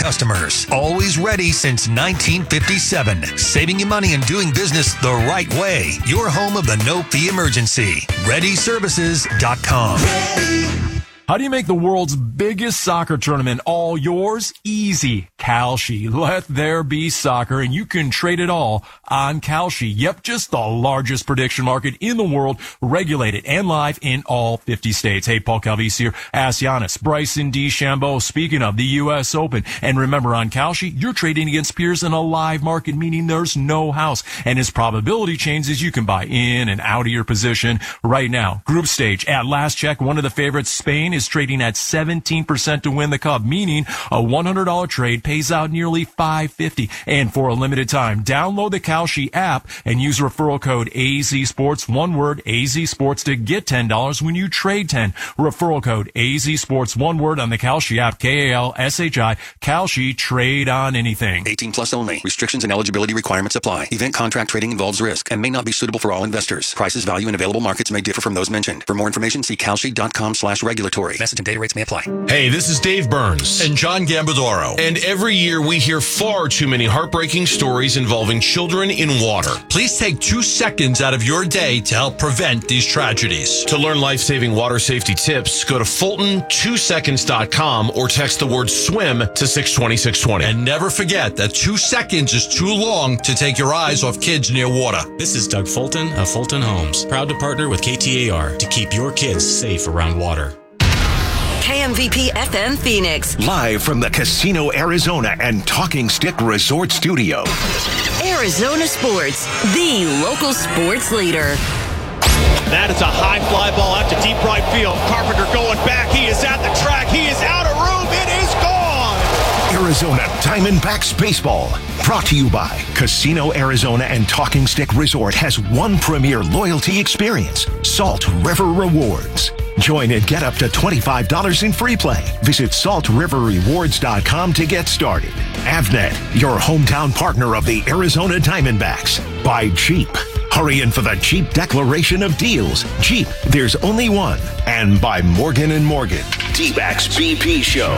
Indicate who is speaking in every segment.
Speaker 1: customers. Always ready since 1957. Saving you money and doing business the right way. Your home of the no-fee emergency. ReadyServices.com.
Speaker 2: How do you make the world's biggest soccer tournament all yours? Easy. Kalshi. Let there be soccer, and you can trade it all on Kalshi. Yep, just the largest prediction market in the world, regulated and live in all 50 states. Hey, Paul Calvisi here. Ask Giannis, Bryson DeChambeau. Speaking of the U.S. Open. And remember, on Kalshi, you're trading against peers in a live market, meaning there's no house. And as probability changes, you can buy in and out of your position right now. Group stage. At last check, one of the favorites, Spain, is trading at 17% to win the cup, meaning a $100 trade pays out nearly $550. And for a limited time, download the Kalshi app and use referral code AZSports, one word, AZSports, to get $10 when you trade 10. Referral code AZSports, one word, on the Kalshi app, Kalshi, Kalshi, trade on anything.
Speaker 3: 18 plus only. Restrictions and eligibility requirements apply. Event contract trading involves risk and may not be suitable for all investors. Prices, value, and available markets may differ from those mentioned. For more information, see Kalshi.com/regulatory. Message and data rates may apply.
Speaker 4: Hey, this is Dave Burns
Speaker 5: and John Gambadoro.
Speaker 4: And every year we hear far too many heartbreaking stories involving children in water.
Speaker 5: Please take 2 seconds out of your day to help prevent these tragedies.
Speaker 4: To learn life-saving water safety tips, go to Fulton2seconds.com or text the word SWIM to 620-620.
Speaker 5: And never forget that 2 seconds is too long to take your eyes off kids near water.
Speaker 6: This is Doug Fulton of Fulton Homes, proud to partner with KTAR to keep your kids safe around water.
Speaker 7: KMVP FM Phoenix.
Speaker 8: Live from the Casino Arizona and Talking Stick Resort Studio.
Speaker 7: Arizona Sports, the local sports leader.
Speaker 9: That is a high fly ball out to deep right field. Carpenter going back. He is at the track. He is out of room. It is gone.
Speaker 8: Arizona Diamondbacks Baseball. Brought to you by Casino Arizona and Talking Stick Resort has one premier loyalty experience, Salt River Rewards. Join and get up to $25 in free play. Visit saltriverrewards.com to get started. Avnet, your hometown partner of the Arizona Diamondbacks. By Jeep. Hurry in for the Jeep Declaration of Deals. Jeep, there's only one. And by Morgan & Morgan. D-Backs BP Show.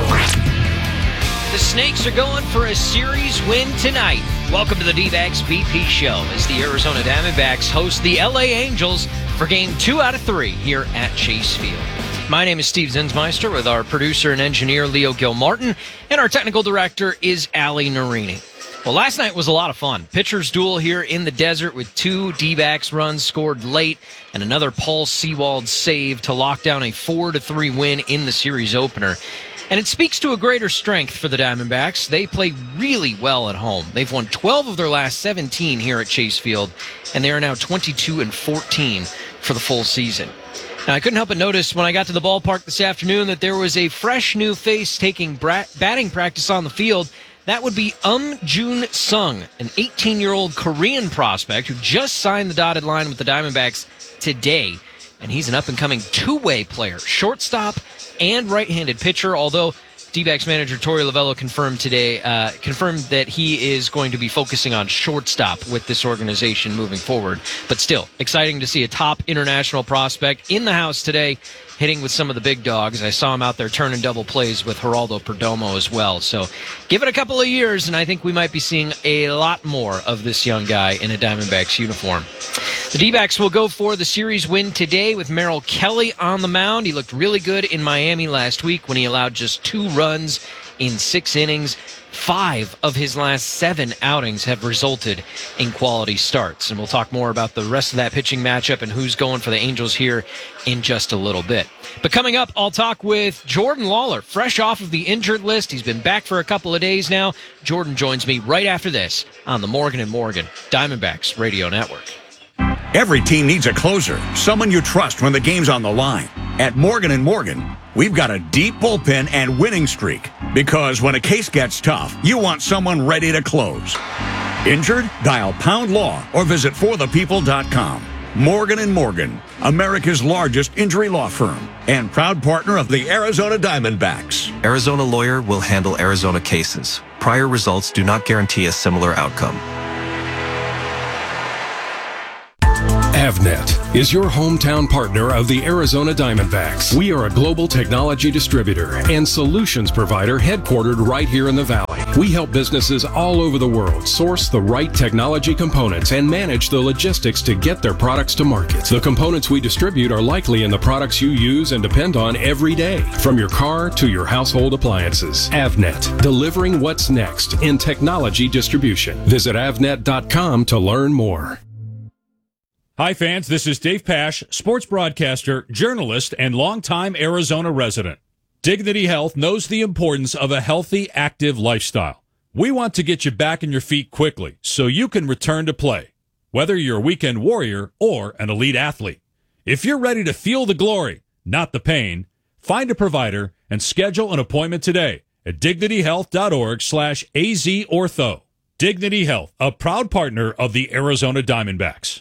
Speaker 10: The Snakes are going for a series win tonight. Welcome to the D-Backs BP Show as the Arizona Diamondbacks host the LA Angels for game 2 out of 3 here at Chase Field. My name is Steve Zinsmeister with our producer and engineer Leo Gilmartin, and our technical director is Ali Narini. Well, last night was a lot of fun. Pitchers duel here in the desert with 2 D-backs runs scored late and another Paul Sewald save to lock down a 4-3 win in the series opener. And it speaks to a greater strength for the Diamondbacks. They play really well at home. They've won 12 of their last 17 here at Chase Field, and they are now 22-14 for the full season. Now, I couldn't help but notice when I got to the ballpark this afternoon that there was a fresh new face taking batting practice on the field. That would be Jun Sung, an 18-year-old Korean prospect who just signed the dotted line with the Diamondbacks today. And he's an up-and-coming two-way player, shortstop and right-handed pitcher, although D-backs manager Torey Lovello confirmed that he is going to be focusing on shortstop with this organization moving forward. But still, exciting to see a top international prospect in the house today, hitting with some of the big dogs. I saw him out there turning double plays with Geraldo Perdomo as well. So give it a couple of years, and I think we might be seeing a lot more of this young guy in a Diamondbacks uniform. The D-backs will go for the series win today with Merrill Kelly on the mound. He looked really good in Miami last week when he allowed just 2 runs in 6 innings. 5 of his last 7 outings have resulted in quality starts. And we'll talk more about the rest of that pitching matchup and who's going for the Angels here in just a little bit. But coming up, I'll talk with Jordan Lawler, fresh off of the injured list. He's been back for a couple of days now. Jordan joins me right after this on the Morgan & Morgan Diamondbacks Radio Network.
Speaker 11: Every team needs a closer, someone you trust when the game's on the line. At Morgan & Morgan, we've got a deep bullpen and winning streak. Because when a case gets tough, you want someone ready to close. Injured? Dial Pound Law or visit forthepeople.com. Morgan & Morgan, America's largest injury law firm and proud partner of the Arizona Diamondbacks.
Speaker 12: Arizona Lawyer will handle Arizona cases. Prior results do not guarantee a similar outcome.
Speaker 13: Avnet is your hometown partner of the Arizona Diamondbacks. We are a global technology distributor and solutions provider headquartered right here in the Valley. We help businesses all over the world source the right technology components and manage the logistics to get their products to market. The components we distribute are likely in the products you use and depend on every day, from your car to your household appliances. Avnet, delivering what's next in technology distribution. Visit avnet.com to learn more.
Speaker 14: Hi, fans. This is Dave Pasch, sports broadcaster, journalist, and longtime Arizona resident. Dignity Health knows the importance of a healthy, active lifestyle. We want to get you back on your feet quickly so you can return to play, whether you're a weekend warrior or an elite athlete. If you're ready to feel the glory, not the pain, find a provider and schedule an appointment today at dignityhealth.org/AZortho. Dignity Health, a proud partner of the Arizona Diamondbacks.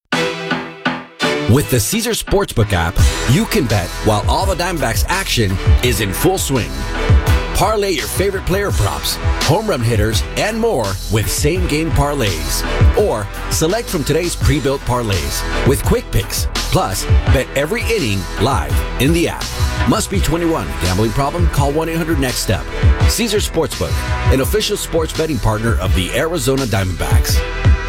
Speaker 15: With the Caesar Sportsbook app, you can bet while all the Diamondbacks action is in full swing. Parlay your favorite player props, home run hitters, and more with same-game parlays. Or select from today's pre-built parlays with quick picks. Plus, bet every inning live in the app. Must be 21. Gambling problem? Call 1-800-NEXT-STEP. Caesar Sportsbook, an official sports betting partner of the Arizona Diamondbacks.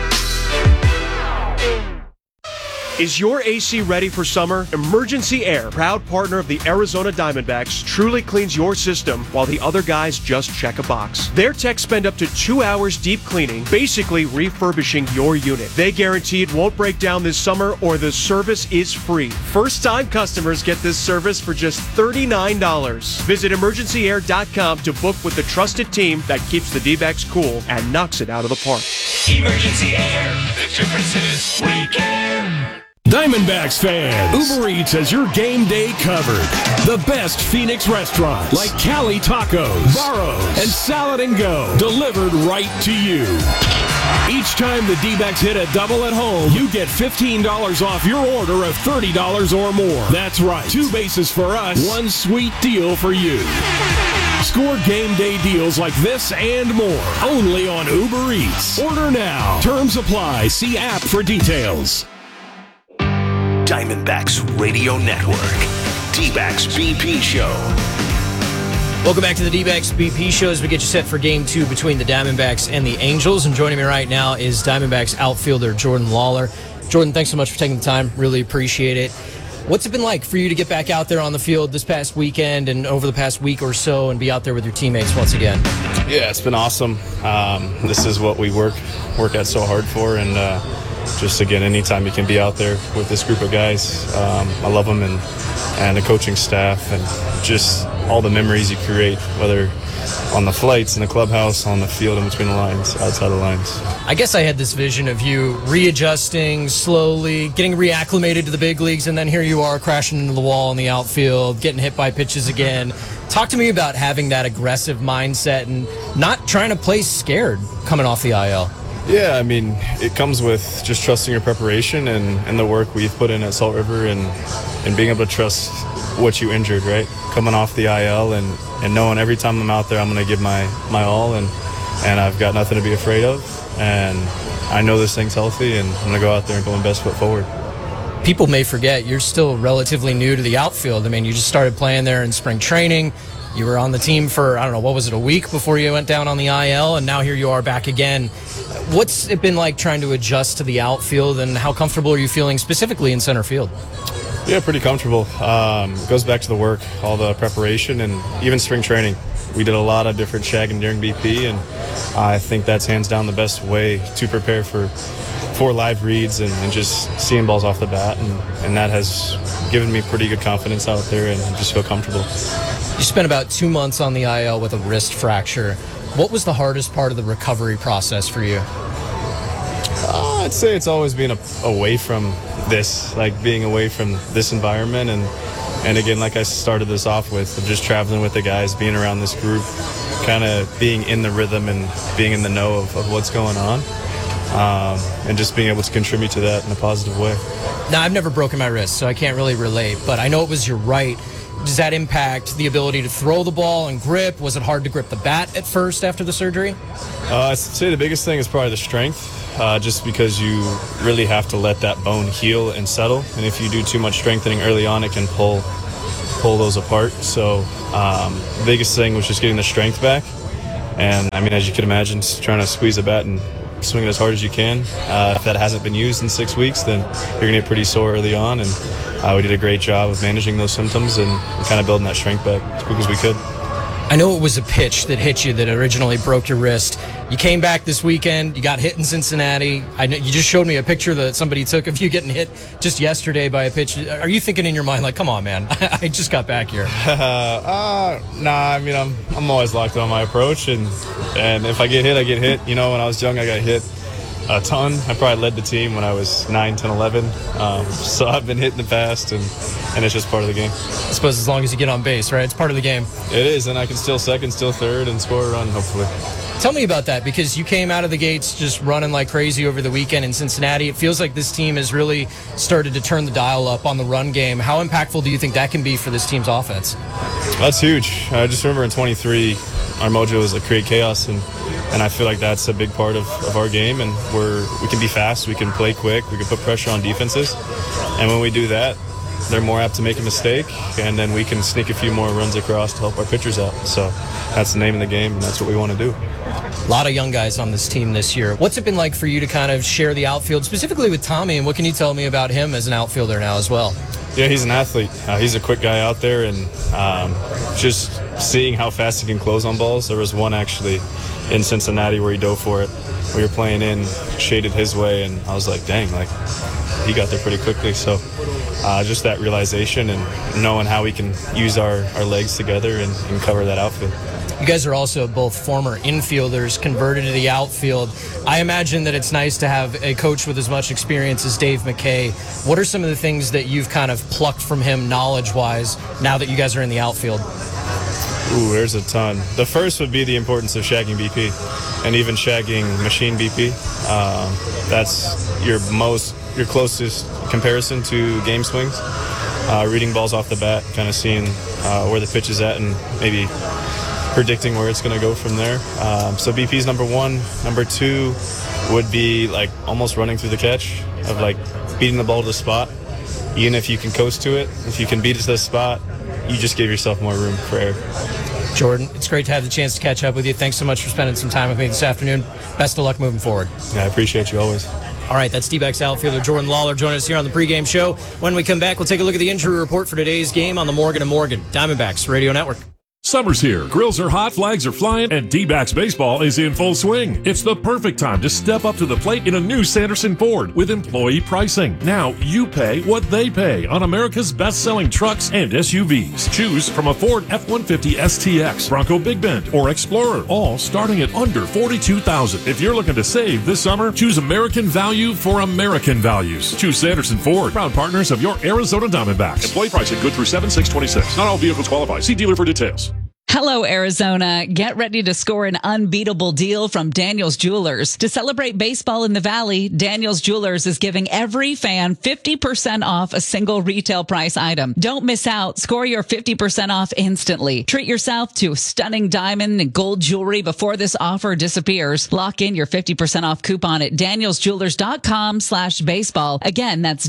Speaker 9: Is your AC ready for summer? Emergency Air, proud partner of the Arizona Diamondbacks, truly cleans your system while the other guys just check a box. Their techs spend up to 2 hours deep cleaning, basically refurbishing your unit. They guarantee it won't break down this summer or the service is free. First-time customers get this service for just $39. Visit emergencyair.com to book with the trusted team that keeps the D-backs cool and knocks it out of the park.
Speaker 16: Emergency Air, the difference is we care.
Speaker 13: Diamondbacks fans, Uber Eats has your game day covered. The best Phoenix restaurants like Cali Tacos, Barro's, and Salad and Go delivered right to you. Each time the D-backs hit a double at home, you get $15 off your order of $30 or more. That's right, 2 bases for us, 1 sweet deal for you. Score game day deals like this and more only on Uber Eats. Order now. Terms apply. See app for details.
Speaker 8: Diamondbacks Radio Network. D-backs BP Show.
Speaker 10: Welcome back to the D-backs BP Show as we get you set for Game 2 between the Diamondbacks and the Angels. And joining me right now is Diamondbacks outfielder Jordan Lawler. Jordan, thanks so much for taking the time. Really appreciate it. What's it been like for you to get back out there on the field this past weekend and over the past week or so and be out there with your teammates once again?
Speaker 17: Yeah, it's been awesome. This is what we work at so hard for, and just again, anytime you can be out there with this group of guys, I love them, and the coaching staff, and just all the memories you create, whether on the flights, in the clubhouse, on the field, in between the lines, outside the lines.
Speaker 10: I guess I had this vision of you readjusting slowly, getting reacclimated to the big leagues, and then here you are crashing into the wall in the outfield, getting hit by pitches again. Talk to me about having that aggressive mindset and not trying to play scared coming off the IL.
Speaker 17: Yeah, I mean, it comes with just trusting your preparation and the work we've put in at Salt River and being able to trust what you injured, right? Coming off the IL and knowing every time I'm out there I'm going to give my all and I've got nothing to be afraid of, and I know this thing's healthy, and I'm going to go out there and go my best foot forward.
Speaker 10: People may forget you're still relatively new to the outfield. I mean, you just started playing there in spring training. You were on the team for, I don't know, what was it, a week before you went down on the IL, and now here you are back again. What's it been like trying to adjust to the outfield, and how comfortable are you feeling specifically in center field?
Speaker 17: Yeah, pretty comfortable. It goes back to the work, all the preparation, and even spring training. We did a lot of different shagging during BP, and I think that's hands down the best way to prepare for live reads and just seeing balls off the bat, and that has given me pretty good confidence out there and just feel comfortable.
Speaker 10: You spent about 2 months on the IL with a wrist fracture. What was the hardest part of the recovery process for you?
Speaker 17: I'd say it's always been away from this, like being away from this environment, and again, like I started this off with, just traveling with the guys, being around this group, kind of being in the rhythm and being in the know of what's going on. And just being able to contribute to that in a positive way.
Speaker 10: Now, I've never broken my wrist, so I can't really relate, but I know it was your right. Does that impact the ability to throw the ball and grip? Was it hard to grip the bat at first after the surgery?
Speaker 17: I'd say the biggest thing is probably the strength, just because you really have to let that bone heal and settle. And if you do too much strengthening early on, it can pull those apart. So the biggest thing was just getting the strength back. And I mean, as you can imagine, just trying to squeeze a bat and swing it as hard as you can. If that hasn't been used in 6 weeks, then you're going to get pretty sore early on. And we did a great job of managing those symptoms and kind of building that strength back as quick as we could.
Speaker 18: I know it was a pitch that hit you that originally broke your wrist. You came back this weekend. You got hit in Cincinnati. I know you just showed me a picture that somebody took of you getting hit just yesterday by a pitch. Are you thinking in your mind, like, come on, man, I just got back here?
Speaker 17: Nah, I mean, I'm always locked on my approach. And if I get hit, I get hit. You know, when I was young, I got hit a ton. I probably led the team when I was 9, 10, 11. So I've been hit in the past, and it's just part of the game.
Speaker 18: I suppose as long as you get on base, right? It's part of the game.
Speaker 17: It is, and I can steal second, steal third, and score a run, hopefully.
Speaker 18: Tell me about that, because you came out of the gates just running like crazy over the weekend in Cincinnati. It feels like this team has really started to turn the dial up on the run game. How impactful do you think that can be for this team's offense?
Speaker 17: That's huge. I just remember in 23, our mojo was like create chaos, and I feel like that's a big part of our game, and we can be fast, we can play quick, we can put pressure on defenses, and when we do that, they're more apt to make a mistake, and then we can sneak a few more runs across to help our pitchers out. So that's the name of the game, and that's what we want to do.
Speaker 18: A lot of young guys on this team this year. What's it been like for you to kind of share the outfield, specifically with Tommy, and what can you tell me about him as an outfielder now as well?
Speaker 17: Yeah, he's an athlete. He's a quick guy out there, and just seeing how fast he can close on balls. There was one actually in Cincinnati where he dove for it. We were playing in, shaded his way, and I was like, dang, like he got there pretty quickly. So just that realization and knowing how we can use our legs together and cover that outfield.
Speaker 18: You guys are also both former infielders converted to the outfield. I imagine that it's nice to have a coach with as much experience as Dave McKay. What are some of the things that you've kind of plucked from him knowledge-wise now that you guys are in the outfield?
Speaker 17: Ooh, there's a ton. The first would be the importance of shagging BP and even shagging machine BP. That's your closest comparison to game swings. Reading balls off the bat, kind of seeing where the pitch is at and maybe predicting where it's going to go from there. So BP is number one. Number two would be like almost running through the catch of like beating the ball to the spot. Even if you can coast to it, if you can beat it to the spot, you just give yourself more room for error.
Speaker 18: Jordan, it's great to have the chance to catch up with you. Thanks so much for spending some time with me this afternoon. Best of luck moving forward.
Speaker 17: Yeah, I appreciate you always.
Speaker 18: All right, that's D-backs outfielder Jordan Lawler joining us here on the pregame show. When we come back, we'll take a look at the injury report for today's game on the Morgan & Morgan Diamondbacks Radio Network.
Speaker 13: Summer's here. Grills are hot, flags are flying, and D-backs baseball is in full swing. It's the perfect time to step up to the plate in a new Sanderson Ford with employee pricing. Now you pay what they pay on America's best-selling trucks and SUVs. Choose from a Ford F-150 STX, Bronco Big Bend, or Explorer, all starting at under $42,000. If you're looking to save this summer, choose American value for American values. Choose Sanderson Ford, proud partners of your Arizona Diamondbacks. Employee pricing good through 7/6/26. Not all vehicles qualify. See dealer for details.
Speaker 19: Hello, Arizona. Get ready to score an unbeatable deal from Daniels Jewelers. To celebrate baseball in the Valley, Daniels Jewelers is giving every fan 50% off a single retail price item. Don't miss out. Score your 50% off instantly. Treat yourself to stunning diamond and gold jewelry before this offer disappears. Lock in your 50% off coupon at danielsjewelers.com/baseball. Again, that's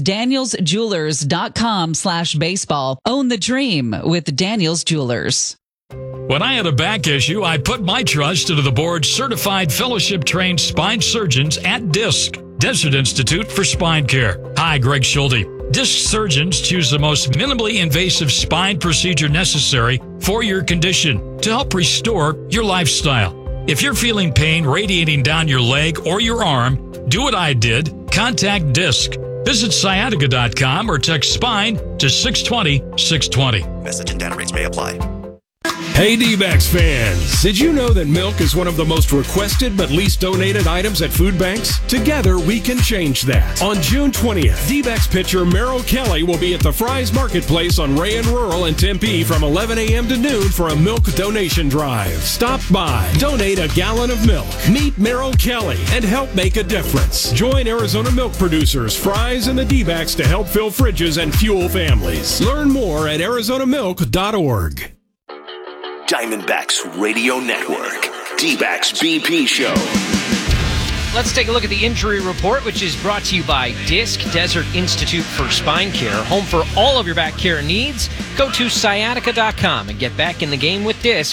Speaker 19: danielsjewelers.com/baseball. Own the dream with Daniels Jewelers.
Speaker 20: When I had a back issue, I put my trust into the board's certified fellowship-trained spine surgeons at DISC, Desert Institute for Spine Care. Hi, Greg Schulte. DISC surgeons choose the most minimally invasive spine procedure necessary for your condition to help restore your lifestyle. If you're feeling pain radiating down your leg or your arm, do what I did. Contact DISC. Visit sciatica.com or text SPINE to 620-620.
Speaker 21: Message and data rates may apply.
Speaker 13: Hey D-backs fans, did you know that milk is one of the most requested but least donated items at food banks? Together we can change that. On June 20th, D-backs pitcher Merrill Kelly will be at the Fry's Marketplace on Ray and Rural in Tempe from 11 a.m. to noon for a milk donation drive. Stop by, donate a gallon of milk, meet Merrill Kelly, and help make a difference. Join Arizona milk producers, Fry's, and the D-backs to help fill fridges and fuel families. Learn more at arizonamilk.org.
Speaker 8: Diamondbacks Radio Network, D-backs BP Show.
Speaker 10: Let's take a look at the injury report, which is brought to you by DISC, Desert Institute for Spine Care, home for all of your back care needs. Go to sciatica.com and get back in the game with DISC.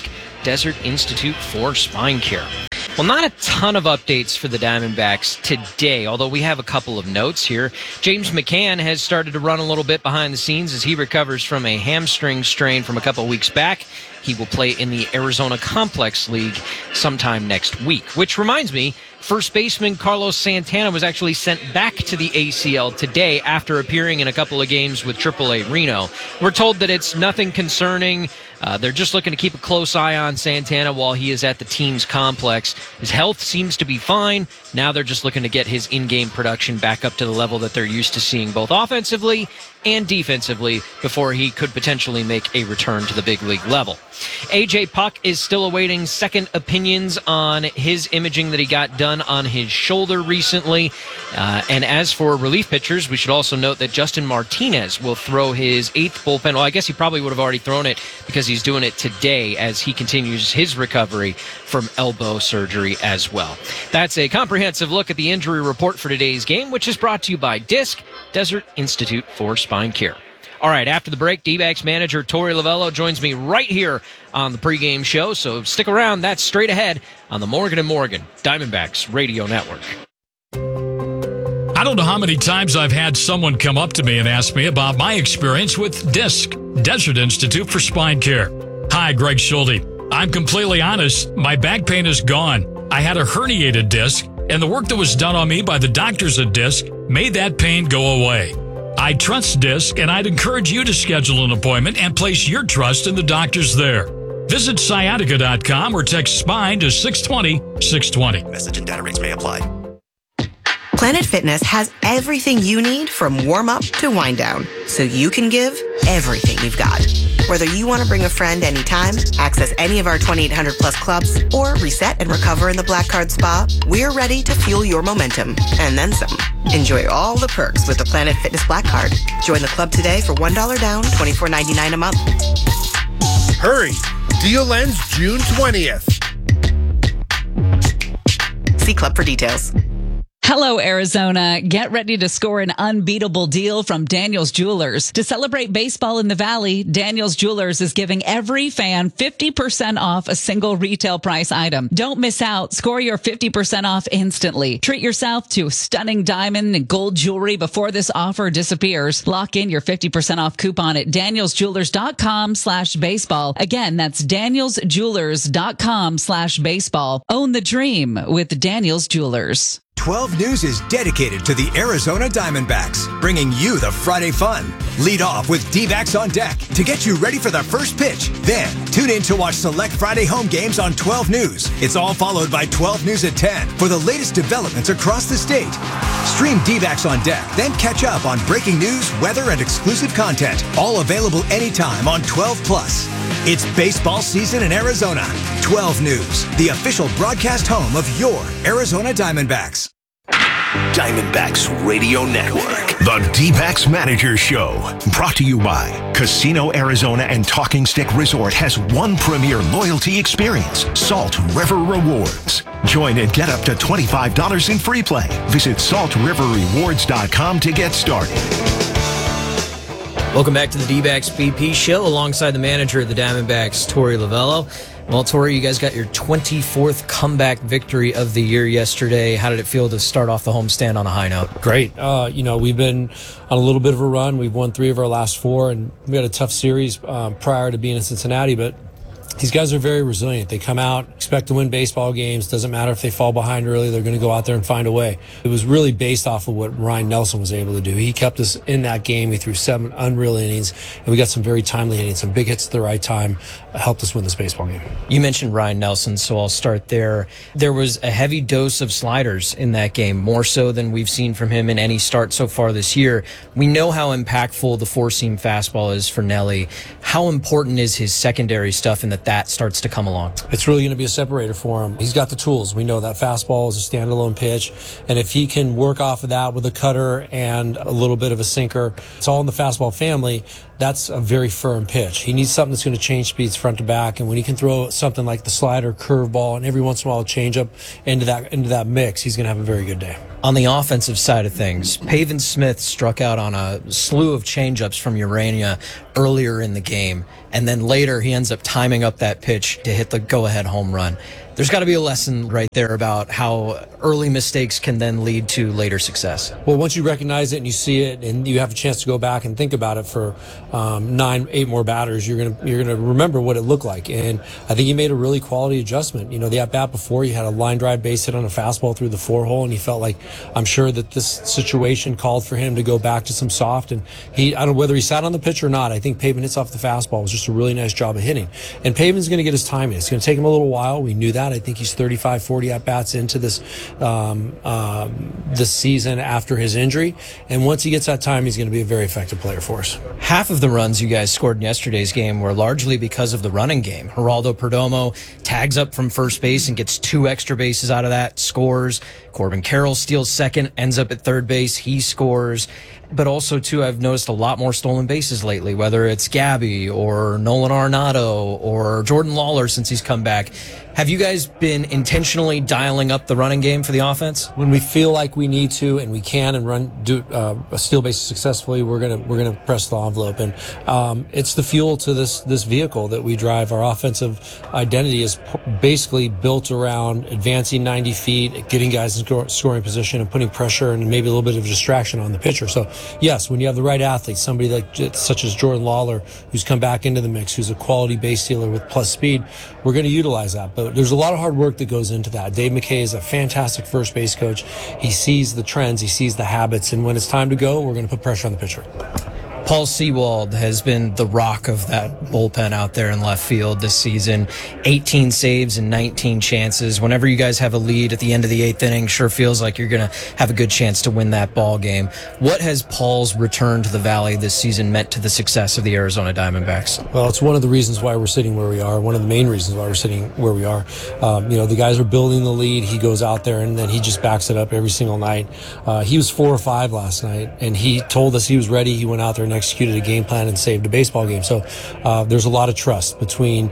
Speaker 10: Desert Institute for Spine Care. Well, not a ton of updates for the Diamondbacks today, although we have a couple of notes here. James McCann has started to run a little bit behind the scenes as he recovers from a hamstring strain from a couple of weeks back. He will play in the Arizona Complex League sometime next week, which reminds me, first baseman Carlos Santana was actually sent back to the ACL today after appearing in a couple of games with AAA Reno. We're told that it's nothing concerning. They're just looking to keep a close eye on Santana while he is at the team's complex. His health seems to be fine. Now they're just looking to get his in-game production back up to the level that they're used to seeing both offensively and defensively before he could potentially make a return to the big league level. AJ Puk is still awaiting second opinions on his imaging that he got done on his shoulder recently. And as for relief pitchers, we should also note that Justin Martinez will throw his 8th bullpen. Well, I guess he probably would have already thrown it because he's doing it today as he continues his recovery from elbow surgery as well. That's a comprehensive look at the injury report for today's game, which is brought to you by DISC, Desert Institute for Spine Care. All right, after the break, D-backs manager Torey Lovullo joins me right here on the pregame show, so stick around. That's straight ahead on the Morgan & Morgan Diamondbacks Radio Network.
Speaker 20: I don't know how many times I've had someone come up to me and ask me about my experience with DISC, Desert Institute for Spine Care. Hi, Greg Schulte. I'm completely honest. My back pain is gone. I had a herniated disc, and the work that was done on me by the doctors at DISC made that pain go away. I trust DISC, and I'd encourage you to schedule an appointment and place your trust in the doctors there. Visit sciatica.com or text SPINE to 620-620.
Speaker 8: Message and data rates may apply.
Speaker 21: Planet Fitness has everything you need from warm-up to wind-down, so you can give everything you've got. Whether you want to bring a friend anytime, access any of our 2,800-plus clubs, or reset and recover in the Black Card Spa, we're ready to fuel your momentum, and then some. Enjoy all the perks with the Planet Fitness Black Card. Join the club today for $1 down, $24.99 a month.
Speaker 22: Hurry! Deal ends June 20th.
Speaker 21: See club for details.
Speaker 19: Hello, Arizona. Get ready to score an unbeatable deal from Daniel's Jewelers. To celebrate baseball in the Valley, Daniel's Jewelers is giving every fan 50% off a single retail price item. Don't miss out. Score your 50% off instantly. Treat yourself to stunning diamond and gold jewelry before this offer disappears. Lock in your 50% off coupon at danielsjewelers.com/baseball. Again, that's danielsjewelers.com/baseball. Own the dream with Daniel's Jewelers.
Speaker 23: 12 News is dedicated to the Arizona Diamondbacks, bringing you the Friday fun. Lead off with D-backs on deck to get you ready for the first pitch. Then, tune in to watch select Friday home games on 12 News. It's all followed by 12 News at 10 for the latest developments across the state. Stream D-backs on deck, then catch up on breaking news, weather, and exclusive content. All available anytime on 12 Plus. It's baseball season in Arizona. 12 News, the official broadcast home of your Arizona Diamondbacks.
Speaker 8: Diamondbacks Radio Network. The D-backs Manager Show. Brought to you by Casino Arizona and Talking Stick Resort has one premier loyalty experience, Salt River Rewards. Join and get up to $25 in free play. Visit saltriverrewards.com to get started.
Speaker 18: Welcome back to the D-backs BP Show alongside the manager of the Diamondbacks, Torey Lovullo. Well, Torey, you guys got your 24th comeback victory of the year yesterday. How did it feel to start off the homestand on a high note?
Speaker 24: Great. We've been on a little bit of a run. We've won 3 of our last 4, and we had a tough series prior to being in Cincinnati, but these guys are very resilient. They come out, expect to win baseball games. Doesn't matter if they fall behind early, they're going to go out there and find a way. It was really based off of what Ryan Nelson was able to do. He kept us in that game. He threw 7 unreal innings, and we got some very timely innings, some big hits at the right time, helped us win this baseball game.
Speaker 18: You mentioned Ryan Nelson, so I'll start there. There was a heavy dose of sliders in that game, more so than we've seen from him in any start so far this year. We know how impactful the 4-seam fastball is for Nelly. How important is his secondary stuff in that starts to come along?
Speaker 24: It's really going to be a separator for him. He's got the tools. We know that fastball is a standalone pitch, and if he can work off of that with a cutter and a little bit of a sinker, it's all in the fastball family. That's a very firm pitch. He needs something that's going to change speeds front to back, and when he can throw something like the slider, curveball, and every once in a while a changeup into that mix, he's going to have a very good day.
Speaker 18: On the offensive side of things, Pavin Smith struck out on a slew of changeups from Urania earlier in the game, and then later he ends up timing up that pitch to hit the go-ahead home run. There's got to be a lesson right there about how early mistakes can then lead to later success.
Speaker 24: Well, once you recognize it and you see it and you have a chance to go back and think about it for 8 more batters, you're gonna remember what it looked like. And I think he made a really quality adjustment. You know, the at-bat before, you had a line drive base hit on a fastball through the 4-hole, and he felt like, I'm sure that this situation called for him to go back to some soft. And I don't know whether he sat on the pitch or not. I think Pavin hits off the fastball. It was just a really nice job of hitting. And Pavin's going to get his time in. It's going to take him a little while. We knew that. I think he's 35, 40 at-bats into this season after his injury. And once he gets that time, he's going to be a very effective player for us.
Speaker 18: Half of the runs you guys scored in yesterday's game were largely because of the running game. Geraldo Perdomo tags up from first base and gets 2 extra bases out of that, scores. Corbin Carroll steals second, ends up at third base. He scores. But also, too, I've noticed a lot more stolen bases lately, whether it's Gabby or Nolan Arenado or Jordan Lawler since he's come back. Have you guys been intentionally dialing up the running game for the offense?
Speaker 24: When we feel like we need to and we can and do a steal base successfully, we're gonna press the envelope, and it's the fuel to this vehicle that we drive. Our offensive identity is basically built around advancing 90 feet, getting guys in scoring position, and putting pressure and maybe a little bit of a distraction on the pitcher. So yes, when you have the right athlete, somebody such as Jordan Lawler, who's come back into the mix, who's a quality base stealer with plus speed, we're going to utilize that. But there's a lot of hard work that goes into that. Dave McKay is a fantastic first base coach. He sees the trends, he sees the habits, and when it's time to go, we're going to put pressure on the pitcher.
Speaker 18: Paul Sewald has been the rock of that bullpen out there in left field this season. 18 saves and 19 chances. Whenever you guys have a lead at the end of the 8th inning, sure feels like you're going to have a good chance to win that ball game. What has Paul's return to the Valley this season meant to the success of the Arizona Diamondbacks?
Speaker 24: Well, it's one of the reasons why we're sitting where we are, one of the main reasons why we're sitting where we are. The guys are building the lead. He goes out there and then he just backs it up every single night. He was 4 or 5 last night, and he told us he was ready. He went out there and executed a game plan and saved a baseball game. So there's a lot of trust between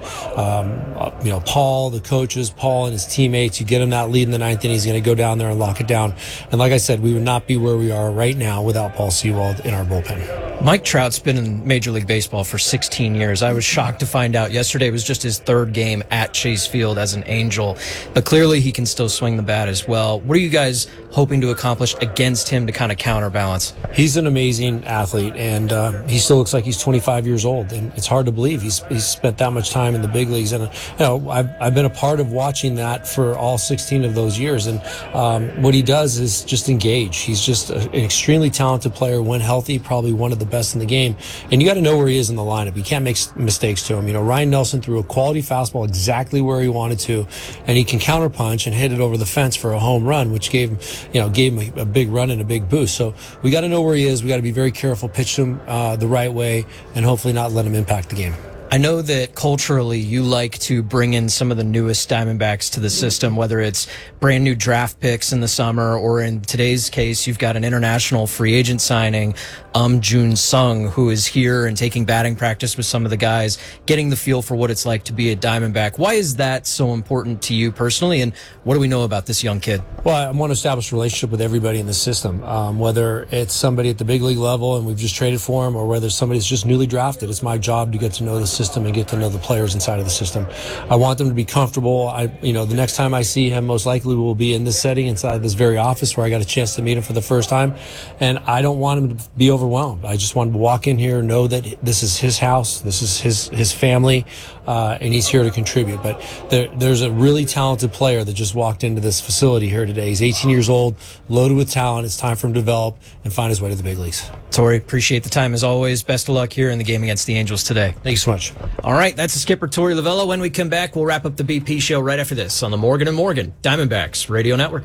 Speaker 24: Paul, the coaches, Paul and his teammates. You get him that lead in the 9th inning, he's going to go down there and lock it down. And like I said, we would not be where we are right now without Paul Sewald in our bullpen.
Speaker 18: Mike Trout's been in Major League Baseball for 16 years. I was shocked to find out yesterday was just his 3rd game at Chase Field as an Angel, but clearly he can still swing the bat as well. What are you guys hoping to accomplish against him to kind of counterbalance?
Speaker 24: He's an amazing athlete, and he still looks like he's 25 years old, and it's hard to believe he's spent that much time in the big leagues. And I've been a part of watching that for all 16 of those years, and what he does is just engage. He's just an extremely talented player. When healthy, probably one of the best in the game, and you got to know where he is in the lineup. You can't make mistakes to him. Ryan Nelson threw a quality fastball exactly where he wanted to, and he can counterpunch and hit it over the fence for a home run, which gave him a big run and a big boost. So we got to know where he is. We got to be very careful, pitch him the right way, and hopefully not let him impact the game.
Speaker 18: I know that culturally you like to bring in some of the newest Diamondbacks to the system, whether it's brand new draft picks in the summer, or in today's case, you've got an international free agent signing, Jun Sung, who is here and taking batting practice with some of the guys, getting the feel for what it's like to be a Diamondback. Why is that so important to you personally, and what do we know about this young kid?
Speaker 24: Well, I want to establish a relationship with everybody in the system, whether it's somebody at the big league level and we've just traded for him, or whether somebody's just newly drafted. It's my job to get to know the system and get to know the players inside of the system. I want them to be comfortable. The next time I see him, most likely will be in this setting, inside this very office where I got a chance to meet him for the first time. And I don't want him to be overwhelmed. I just want him to walk in here, know that this is his house, this is his family, and he's here to contribute. But there's a really talented player that just walked into this facility here today. He's 18 years old, loaded with talent. It's time for him to develop and find his way to the big leagues.
Speaker 18: Tori, appreciate the time as always. Best of luck here in the game against the Angels today.
Speaker 24: Thank you so much.
Speaker 18: All right, that's the skipper, Tori Lavello. When we come back, we'll wrap up the BP show right after this on the Morgan & Morgan Diamondbacks Radio Network.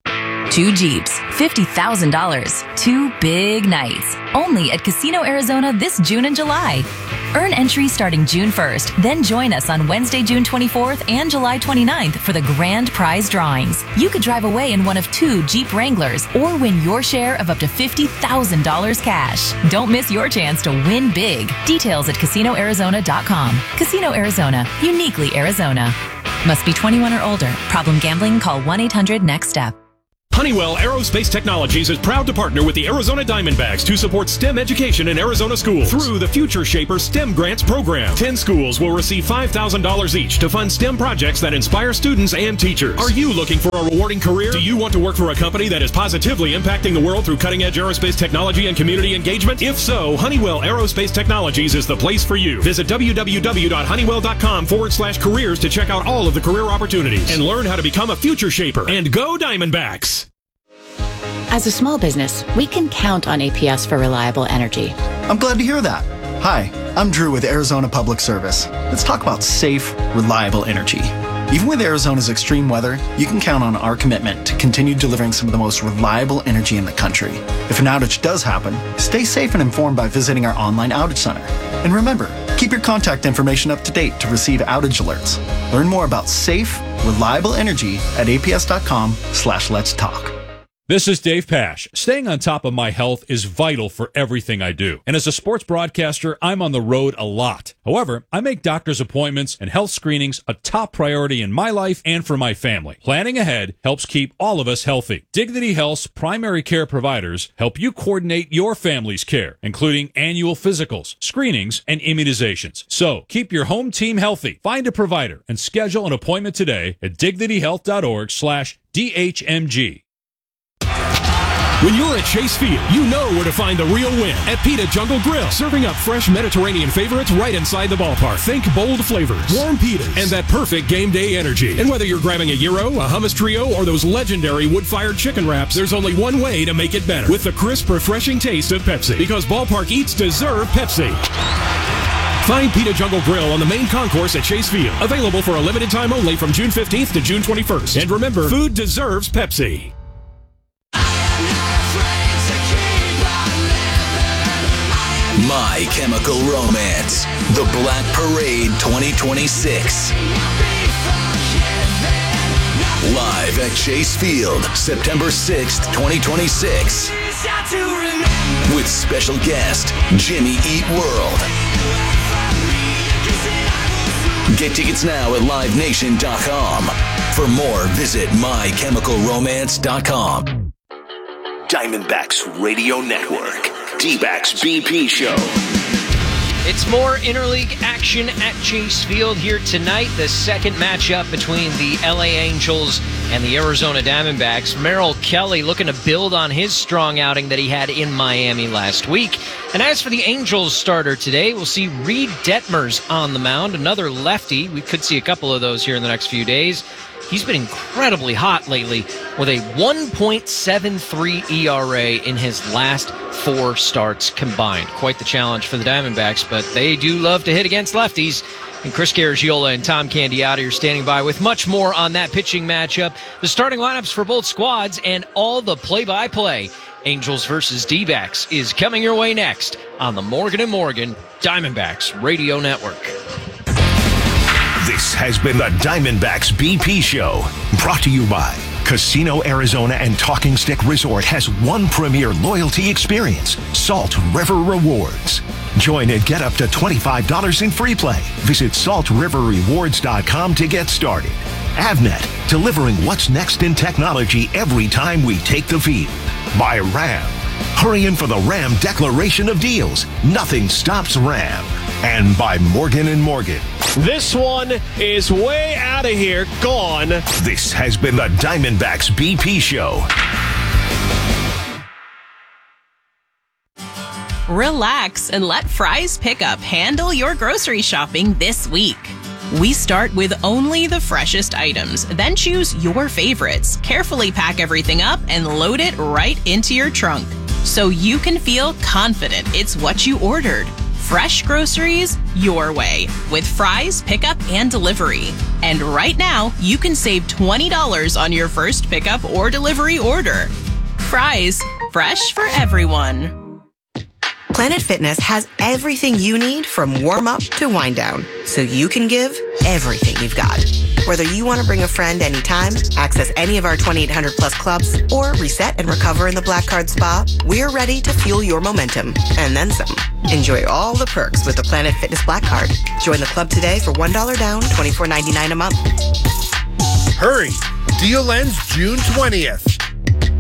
Speaker 1: 2 Jeeps, $50,000, 2 big nights. Only at Casino Arizona this June and July. Earn entry starting June 1st, then join us on Wednesday, June 24th and July 29th for the grand prize drawings. You could drive away in one of 2 Jeep Wranglers or win your share of up to $50,000 cash. Don't miss your chance to win big. Details at CasinoArizona.com. Casino Arizona, uniquely Arizona. Must be 21 or older. Problem gambling? Call 1-800-NEXT-STEP.
Speaker 13: Honeywell Aerospace Technologies is proud to partner with the Arizona Diamondbacks to support STEM education in Arizona schools through the Future Shaper STEM Grants program. 10 schools will receive $5,000 each to fund STEM projects that inspire students and teachers. Are you looking for a rewarding career? Do you want to work for a company that is positively impacting the world through cutting-edge aerospace technology and community engagement? If so, Honeywell Aerospace Technologies is the place for you. Visit www.honeywell.com/careers to check out all of the career opportunities and learn how to become a future shaper. And go Diamondbacks!
Speaker 2: As a small business, we can count on APS for reliable energy.
Speaker 3: I'm glad to hear that. Hi, I'm Drew with Arizona Public Service. Let's talk about safe, reliable energy. Even with Arizona's extreme weather, you can count on our commitment to continue delivering some of the most reliable energy in the country. If an outage does happen, stay safe and informed by visiting our online outage center. And remember, keep your contact information up to date to receive outage alerts. Learn more about safe, reliable energy at aps.com/let's talk.
Speaker 14: This is Dave Pash. Staying on top of my health is vital for everything I do. And as a sports broadcaster, I'm on the road a lot. However, I make doctor's appointments and health screenings a top priority in my life and for my family. Planning ahead helps keep all of us healthy. Dignity Health's primary care providers help you coordinate your family's care, including annual physicals, screenings, and immunizations. So, keep your home team healthy. Find a provider and schedule an appointment today at dignityhealth.org/DHMG.
Speaker 13: When you're at Chase Field, you know where to find the real win at Pita Jungle Grill, serving up fresh Mediterranean favorites right inside the ballpark. Think bold flavors, warm pitas, and that perfect game day energy. And whether you're grabbing a gyro, a hummus trio, or those legendary wood-fired chicken wraps, there's only one way to make it better, with the crisp, refreshing taste of Pepsi. Because ballpark eats deserve Pepsi. Find Pita Jungle Grill on the main concourse at Chase Field. Available for a limited time only from June 15th to June 21st. And remember, food deserves Pepsi.
Speaker 4: My Chemical Romance, The Black Parade 2026. Live at Chase Field, September 6th, 2026. With special guest, Jimmy Eat World. Get tickets now at livenation.com. For more, visit mychemicalromance.com.
Speaker 8: Diamondbacks Radio Network. D-Backs BP Show.
Speaker 10: It's more interleague action at Chase Field here tonight. The second matchup between the LA Angels and the Arizona Diamondbacks. Merrill Kelly looking to build on his strong outing that he had in Miami last week. And as for the Angels starter today, we'll see Reed Detmers on the mound, another lefty. We could see a couple of those here in the next few days. He's been incredibly hot lately with a 1.73 ERA in his last 4 starts combined. Quite the challenge for the Diamondbacks, but they do love to hit against lefties. And Chris Garagiola and Tom Candiotti are standing by with much more on that pitching matchup, the starting lineups for both squads, and all the play-by-play. Angels versus D-Backs is coming your way next on the Morgan & Morgan Diamondbacks Radio Network.
Speaker 8: This has been the Diamondbacks BP Show, brought to you by Casino Arizona and Talking Stick Resort has one premier loyalty experience, Salt River Rewards. Join and get up to $25 in free play. Visit saltriverrewards.com to get started. Avnet, delivering what's next in technology every time we take the field. By Ram. Hurry in for the Ram Declaration of Deals. Nothing stops Ram. And by Morgan & Morgan.
Speaker 9: This one is way out of here, gone.
Speaker 8: This has been the Diamondbacks BP Show.
Speaker 5: Relax and let Fry's Pickup handle your grocery shopping this week. We start with only the freshest items, then choose your favorites, carefully pack everything up, and load it right into your trunk, so you can feel confident it's what you ordered. Fresh groceries your way with Fry's Pickup and Delivery. And right now, you can save $20 on your first pickup or delivery order. Fry's, fresh for everyone.
Speaker 21: Planet Fitness has everything you need from warm-up to wind-down, so you can give everything you've got. Whether you want to bring a friend anytime, access any of our 2,800-plus clubs, or reset and recover in the Black Card Spa, we're ready to fuel your momentum, and then some. Enjoy all the perks with the Planet Fitness Black Card. Join the club today for $1 down, $24.99 a month.
Speaker 22: Hurry! Deal ends June 20th.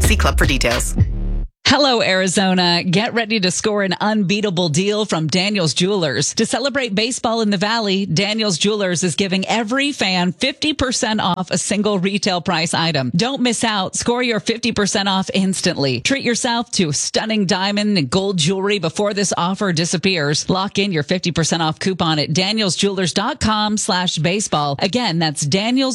Speaker 21: See club for details.
Speaker 19: Hello, Arizona. Get ready to score an unbeatable deal from Daniels Jewelers. To celebrate baseball in the Valley, Daniels Jewelers is giving every fan 50% off a single retail price item. Don't miss out. Score your 50% off instantly. Treat yourself to stunning diamond and gold jewelry before this offer disappears. Lock in your 50% off coupon at danielsjewelers.com/baseball. Again, that's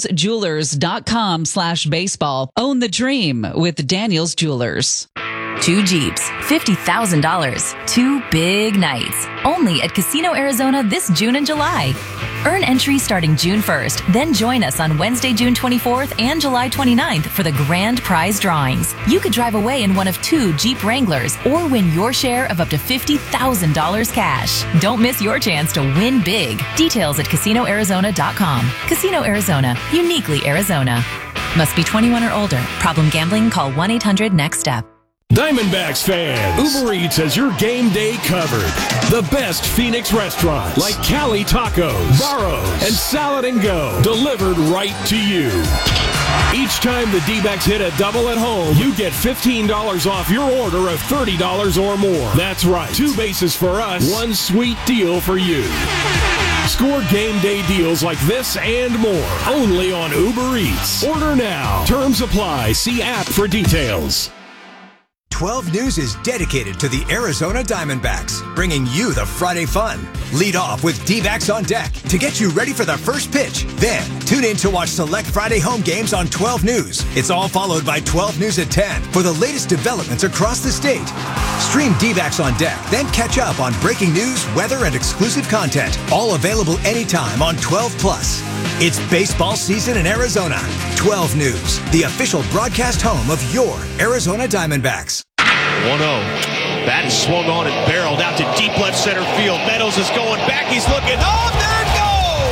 Speaker 19: danielsjewelers.com/baseball. Own the dream with Daniels Jewelers.
Speaker 1: 2 Jeeps, $50,000. 2 big nights. Only at Casino Arizona this June and July. Earn entry starting June 1st. Then join us on Wednesday, June 24th and July 29th for the grand prize drawings. You could drive away in one of 2 Jeep Wranglers or win your share of up to $50,000 cash. Don't miss your chance to win big. Details at CasinoArizona.com. Casino Arizona. Uniquely Arizona. Must be 21 or older. Problem gambling? Call 1-800-NEXT-STEP.
Speaker 13: Diamondbacks fans, Uber Eats has your game day covered. The best Phoenix restaurants like Cali Tacos, Barrows, and Salad and Go delivered right to you. Each time the D-backs hit a double at home, you get $15 off your order of $30 or more. That's right. 2 bases for us, 1 sweet deal for you. Score game day deals like this and more only on Uber Eats. Order now. Terms apply. See app for details.
Speaker 23: 12 News is dedicated to the Arizona Diamondbacks, bringing you the Friday fun. Lead off with D-backs on deck to get you ready for the first pitch. Then, tune in to watch select Friday home games on 12 News. It's all followed by 12 News at 10 for the latest developments across the state. Stream D-backs on deck, then catch up on breaking news, weather, and exclusive content. All available anytime on 12+. It's baseball season in Arizona. 12 News, the official broadcast home of your Arizona Diamondbacks.
Speaker 9: 1-0. Bat is swung on and barreled out to deep left center field. Meadows is going back. He's looking. Oh, there it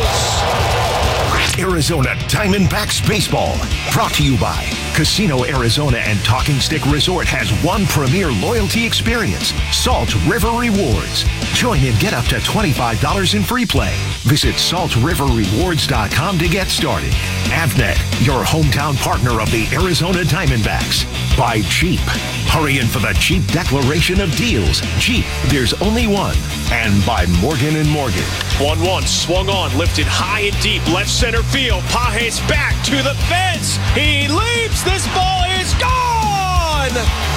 Speaker 9: goes!
Speaker 8: Arizona Diamondbacks baseball. Brought to you by Casino Arizona and Talking Stick Resort has one premier loyalty experience, Salt River Rewards. Join and get up to $25 in free play. Visit saltriverrewards.com to get started. Avnet, your hometown partner of the Arizona Diamondbacks. By Jeep. Hurry in for the Jeep declaration of deals. Jeep, there's only one. And by Morgan & Morgan.
Speaker 9: 1-1, swung on, lifted high and deep, left center field. Pages back to the fence. He leaps. This ball is gone.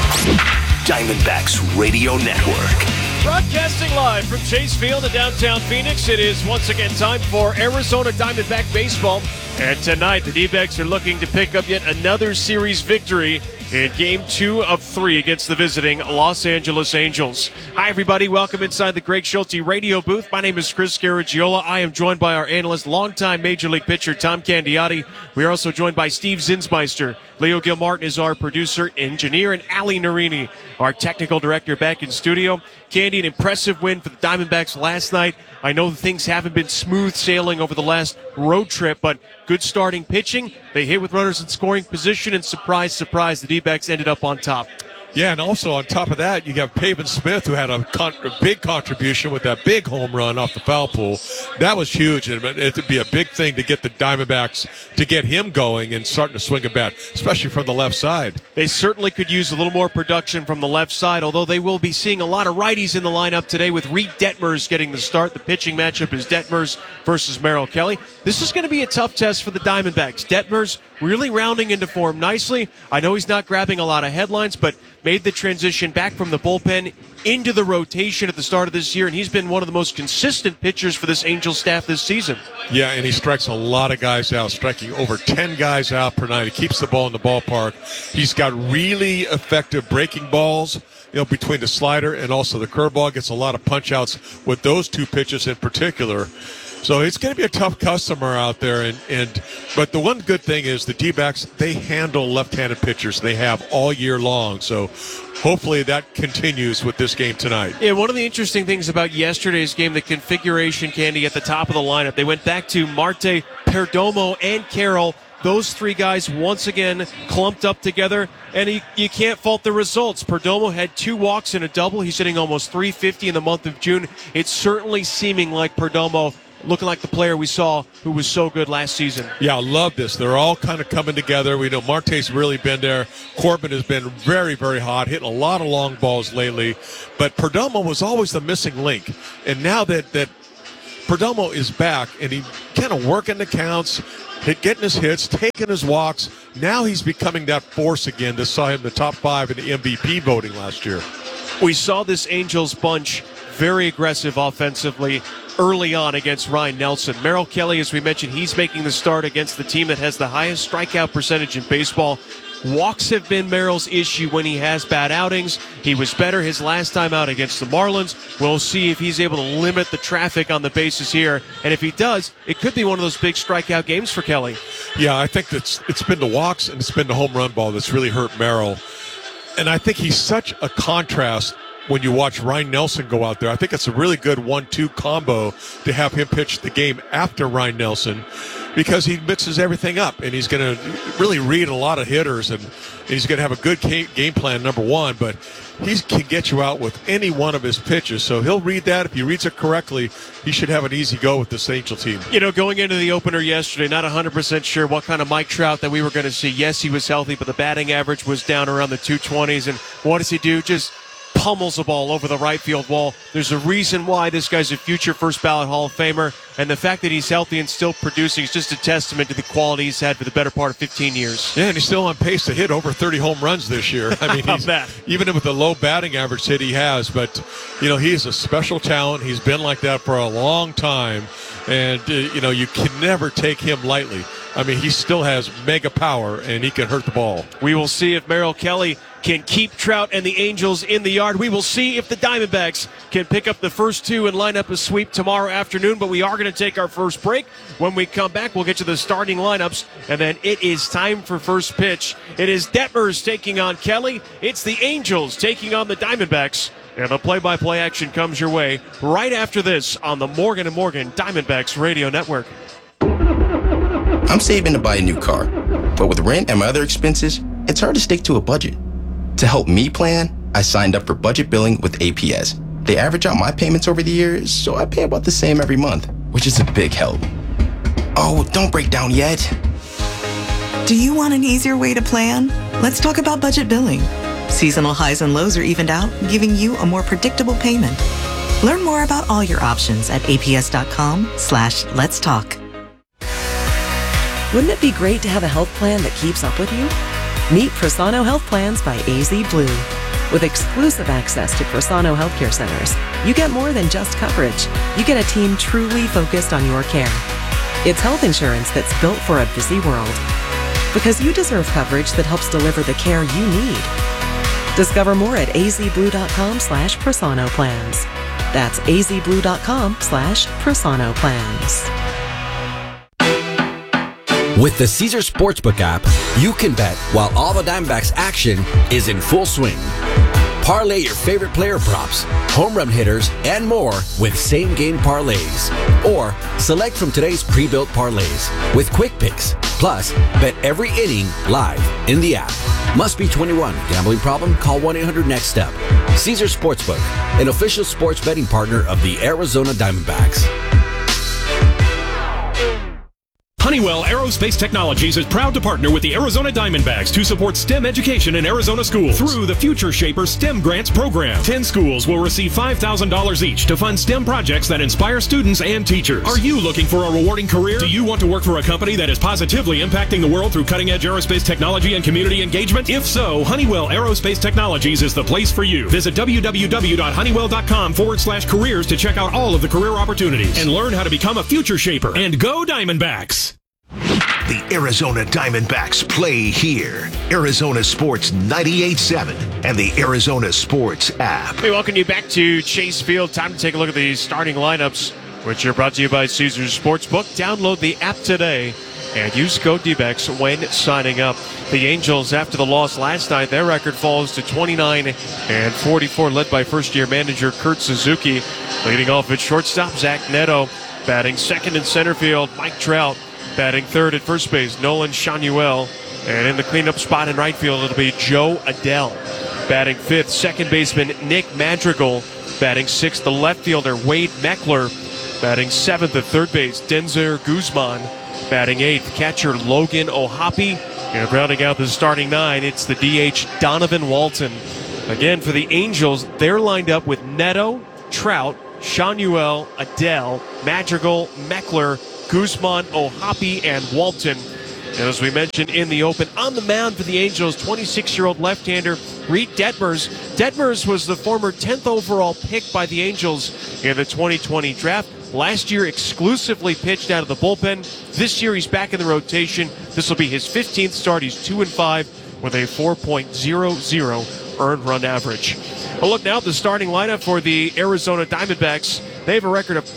Speaker 8: Diamondbacks Radio Network.
Speaker 9: Broadcasting live from Chase Field in downtown Phoenix, it is once again time for Arizona Diamondback baseball. And tonight, the D-backs are looking to pick up yet another series victory in Game 2 of 3 against the visiting Los Angeles Angels. Hi, everybody. Welcome inside the Greg Schulte radio booth. My name is Chris Garagiola. I am joined by our analyst, longtime Major League pitcher Tom Candiotti. We are also joined by Steve Zinsmeister. Leo Gilmartin is our producer, engineer, and Ali Narini, our technical director, back in studio. Candy, an impressive win for the Diamondbacks last night. I know things haven't been smooth sailing over the last road trip, but good starting pitching. They hit with runners in scoring position, and surprise, surprise, the D-backs ended up on top.
Speaker 6: Yeah, and also on top of that, you got Pavin Smith, who had a big contribution with that big home run off the foul pole. That was huge, and it would be a big thing to get the Diamondbacks to get him going and starting to swing a bat, especially from the left side.
Speaker 9: They certainly could use a little more production from the left side, although they will be seeing a lot of righties in the lineup today with Reed Detmers getting the start. The pitching matchup is Detmers versus Merrill Kelly. This is going to be a tough test for the Diamondbacks. Detmers really rounding into form nicely. I know he's not grabbing a lot of headlines, but made the transition back from the bullpen into the rotation at the start of this year, and he's been one of the most consistent pitchers for this Angels staff this season.
Speaker 6: Yeah, and he strikes a lot of guys out, striking over 10 guys out per night. He keeps the ball in the ballpark. He's got really effective breaking balls, between the slider and also the curveball. Gets a lot of punch-outs with those two pitches in particular. So it's going to be a tough customer out there, but the one good thing is the D-backs, they handle left-handed pitchers. They have all year long, so hopefully that continues with this game tonight.
Speaker 9: Yeah, one of the interesting things about yesterday's game, the configuration, Candy, at the top of the lineup, they went back to Marte, Perdomo, and Carroll. Those three guys once again clumped up together, and you can't fault the results. Perdomo had 2 walks and a double. He's hitting almost .350 in the month of June. It's certainly seeming like Perdomo looking like the player we saw who was so good last season.
Speaker 6: Yeah, I love this. They're all kind of coming together. We know Marte's really been there. Corbin has been very, very hot, hitting a lot of long balls lately. But Perdomo was always the missing link. And now that Perdomo is back and he kind of working the counts, getting his hits, taking his walks, now he's becoming that force again that saw him the top 5 in the MVP voting last year.
Speaker 9: We saw this Angels bunch very aggressive offensively early on against Ryan Nelson. Merrill Kelly, as we mentioned, he's making the start against the team that has the highest strikeout percentage in baseball. Walks have been Merrill's issue when he has bad outings. He was better his last time out against the Marlins. We'll see if he's able to limit the traffic on the bases here. And if he does, it could be one of those big strikeout games for Kelly.
Speaker 6: Yeah, I think it's been the walks and it's been the home run ball that's really hurt Merrill. And I think he's such a contrast when you watch Ryan Nelson go out there. I think it's a really good 1-2 combo to have him pitch the game after Ryan Nelson, because he mixes everything up, and he's going to really read a lot of hitters, and he's going to have a good game plan, number one, but he can get you out with any one of his pitches, so he'll read that. If he reads it correctly, he should have an easy go with this Angel team.
Speaker 9: You know, going into the opener yesterday, not 100% sure what kind of Mike Trout that we were going to see. Yes, he was healthy, but the batting average was down around the 220s, and what does he do? Just pummels the ball over the right field wall. There's a reason why this guy's a future first ballot Hall of Famer, and the fact that he's healthy and still producing is just a testament to the quality he's had for the better part of 15 years.
Speaker 6: Yeah, and he's still on pace to hit over 30 home runs this year. I mean, even with the low batting average hit he has, but, you know, he's a special talent. He's been like that for a long time, and, you know, you can never take him lightly. I mean, he still has mega power, and he can hurt the ball.
Speaker 9: We will see if Merrill Kelly can keep Trout and the Angels in the yard. We will see if the Diamondbacks can pick up the first two and line up a sweep tomorrow afternoon, but we are going to take our first break. When we come back, we'll get to the starting lineups, and then it is time for first pitch. It is Detmers taking on Kelly. It's the Angels taking on the Diamondbacks, and the play-by-play action comes your way right after this on the Morgan & Morgan Diamondbacks Radio Network.
Speaker 7: I'm saving to buy a new car, but with rent and my other expenses, it's hard to stick to a budget. To help me plan, I signed up for budget billing with APS. They average out my payments over the years, so I pay about the same every month, which is a big help. Oh, don't break down yet.
Speaker 11: Do you want an easier way to plan? Let's talk about budget billing. Seasonal highs and lows are evened out, giving you a more predictable payment. Learn more about all your options at aps.com/let's talk.
Speaker 12: Wouldn't it be great to have a health plan that keeps up with you? Meet Prosano Health Plans by AZ Blue. With exclusive access to Prosano Healthcare Centers, you get more than just coverage. You get a team truly focused on your care. It's health insurance that's built for a busy world. Because you deserve coverage that helps deliver the care you need. Discover more at azblue.com/Prosano Plans. That's azblue.com/Prosano Plans.
Speaker 15: With the Caesars Sportsbook app, you can bet while all the Diamondbacks action is in full swing. Parlay your favorite player props, home run hitters, and more with same-game parlays. Or select from today's pre-built parlays with quick picks. Plus, bet every inning live in the app. Must be 21. Gambling problem? Call 1-800-NEXT-STEP. Caesars Sportsbook, an official sports betting partner of the Arizona Diamondbacks.
Speaker 13: Honeywell Aerospace Technologies is proud to partner with the Arizona Diamondbacks to support STEM education in Arizona schools through the Future Shaper STEM Grants program. 10 schools will receive $5,000 each to fund STEM projects that inspire students and teachers. Are you looking for a rewarding career? Do you want to work for a company that is positively impacting the world through cutting-edge aerospace technology and community engagement? If so, Honeywell Aerospace Technologies is the place for you. Visit www.honeywell.com/careers to check out all of the career opportunities and learn how to become a Future Shaper. And go Diamondbacks!
Speaker 8: The Arizona Diamondbacks play here. Arizona Sports 98.7 and the Arizona Sports app.
Speaker 9: We welcome you back to Chase Field. Time to take a look at the starting lineups, which are brought to you by Caesars Sportsbook. Download the app today and use code DBACS when signing up. The Angels, after the loss last night, their record falls to 29-44, led by first-year manager Kurt Suzuki. Leading off at shortstop, Zach Neto. Batting second in center field, Mike Trout. Batting third at first base, Nolan Shanuel. And in the cleanup spot in right field, it'll be Joe Adell. Batting fifth, second baseman Nick Madrigal. Batting sixth, the left fielder Wade Meckler. Batting 7th at third base, Denzer Guzman. Batting 8th, catcher Logan Ohapi. And rounding out the starting 9, it's the DH Donovan Walton. Again, for the Angels, they're lined up with Neto, Trout, Shanuel, Adele, Madrigal, Meckler, Guzman, Ohapi, and Walton. And as we mentioned in the open, on the mound for the Angels, 26-year-old left-hander Reed Detmers. Detmers was the former 10th overall pick by the Angels in the 2020 draft. Last year, exclusively pitched out of the bullpen. This year, he's back in the rotation. This will be his 15th start. He's 2-5 with a 4.00 earned run average. A look now at the starting lineup for the Arizona Diamondbacks. They have a record of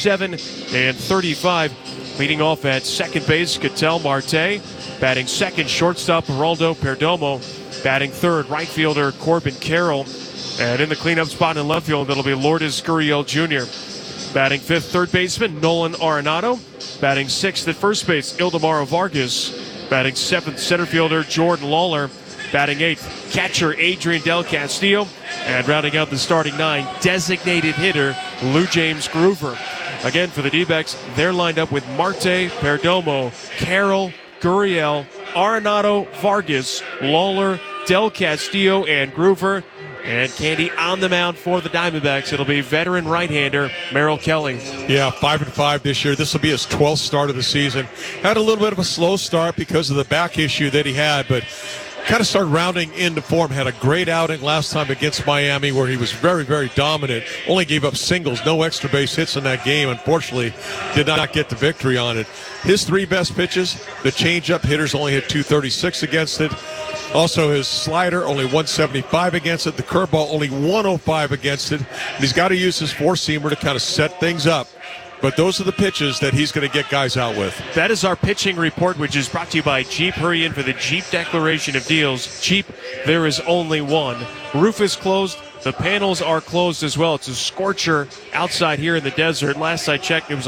Speaker 9: 37-35. Leading off at second base, Ketel Marte. Batting second, shortstop, Geraldo Perdomo. Batting third, right fielder, Corbin Carroll. And in the cleanup spot in left field, it'll be Lourdes Gurriel Jr. Batting fifth, third baseman, Nolan Arenado. Batting sixth at first base, Ildemaro Vargas. Batting seventh, center fielder, Jordan Lawler. Batting eighth, catcher Adrian Del Castillo. And rounding out the starting 9, designated hitter Lou James Groover. Again, for the D-backs, they're lined up with Marte, Perdomo, Carroll, Gurriel, Arenado, Vargas, Lawler, Del Castillo, and Groover. And Candy on the mound for the Diamondbacks. It'll be veteran right-hander Merrill Kelly.
Speaker 6: Yeah, 5-5 this year. This will be his 12th start of the season. Had a little bit of a slow start because of the back issue that he had, but kind of started rounding into form. Had a great outing last time against Miami where he was very, very dominant. Only gave up singles, no extra base hits in that game. Unfortunately, did not get the victory on it. His three best pitches, the changeup, hitters only hit 236 against it. Also, his slider, only 175 against it. The curveball, only 105 against it. And he's got to use his four-seamer to kind of set things up. But those are the pitches that he's going to get guys out with.
Speaker 9: That is our pitching report, which is brought to you by Jeep. Hurry in for the Jeep Declaration of Deals. Jeep, there is only one. Roof is closed. The panels are closed as well. It's a scorcher outside here in the desert. Last I checked, it was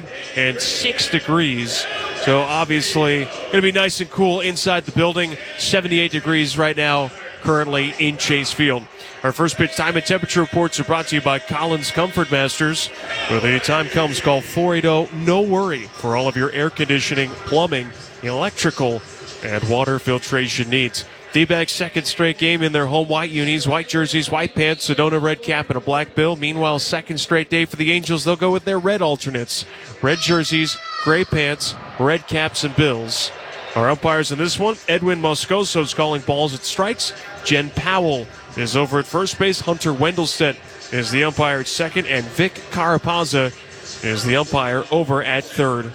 Speaker 9: 106 degrees. So obviously going to be nice and cool inside the building. 78 degrees right now, currently in Chase Field. Our first pitch time and temperature reports are brought to you by Collins Comfort Masters. When the time comes, call 480-NO-WORRY for all of your air conditioning, plumbing, electrical, and water filtration needs. D-backs second straight game in their home white unis, white jerseys, white pants, Sedona red cap, and a black bill. Meanwhile, second straight day for the Angels, they'll go with their red alternates. Red jerseys, gray pants, red caps, and bills. Our umpires in this one, Edwin Moscoso is calling balls and strikes. Jen Powell is over at first base. Hunter Wendelstedt is the umpire at second, and Vic Carapazza is the umpire over at third.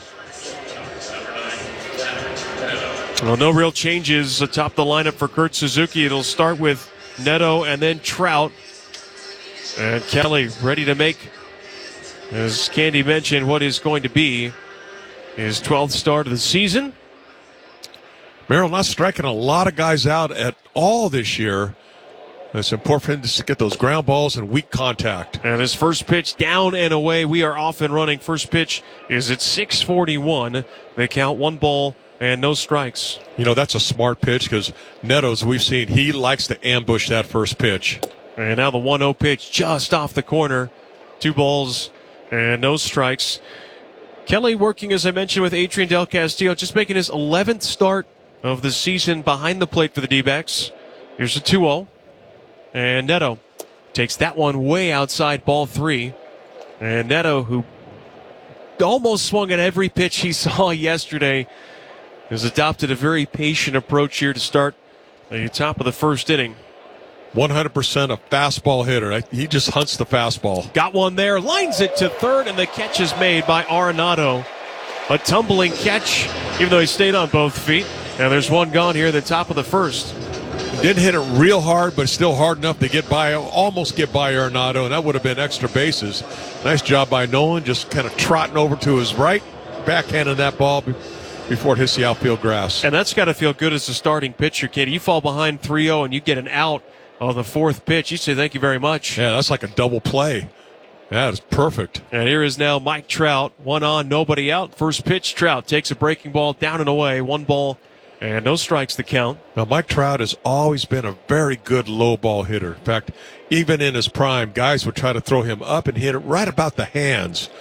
Speaker 9: Well, no real changes atop the lineup for Kurt Suzuki. It'll start with Neto and then Trout. And Kelly ready to make, as Candy mentioned, what is going to be his 12th start of the season.
Speaker 6: Merrill not striking a lot of guys out at all this year. It's important for him to get those ground balls and weak contact.
Speaker 9: And his first pitch down and away. We are off and running. First pitch is at 6:41. They count 1 ball and no strikes.
Speaker 6: You know, that's a smart pitch because Neto's, we've seen, he likes to ambush that first pitch.
Speaker 9: And now the 1-0 pitch just off the corner. 2 balls and no strikes. Kelly working, as I mentioned, with Adrian Del Castillo, just making his 11th start of the season behind the plate for the D-backs. Here's a 2-0. And Neto takes that one way outside, ball 3. And Neto, who almost swung at every pitch he saw yesterday, has adopted a very patient approach here to start the top of the first inning.
Speaker 6: 100% a fastball hitter. He just hunts the fastball.
Speaker 9: Got one there, lines it to third, and the catch is made by Arenado. A tumbling catch, even though he stayed on both feet. And there's one gone here at the top of the first.
Speaker 6: Didn't hit it real hard, but still hard enough to get by, almost get by Arenado, and that would have been extra bases. Nice job by Nolan, just kind of trotting over to his right, backhanding that ball before it hits the outfield grass.
Speaker 9: And that's got to feel good as a starting pitcher, kid. You fall behind 3-0 and you get an out on the 4th pitch. You say thank you very much.
Speaker 6: Yeah, that's like a double play. That is perfect.
Speaker 9: And here is now Mike Trout. 1 on, nobody out. First pitch, Trout takes a breaking ball down and away. 1 ball and no strikes to count.
Speaker 6: Now, Mike Trout has always been a very good low ball hitter. In fact, even in his prime, guys would try to throw him up and hit it right about the hands.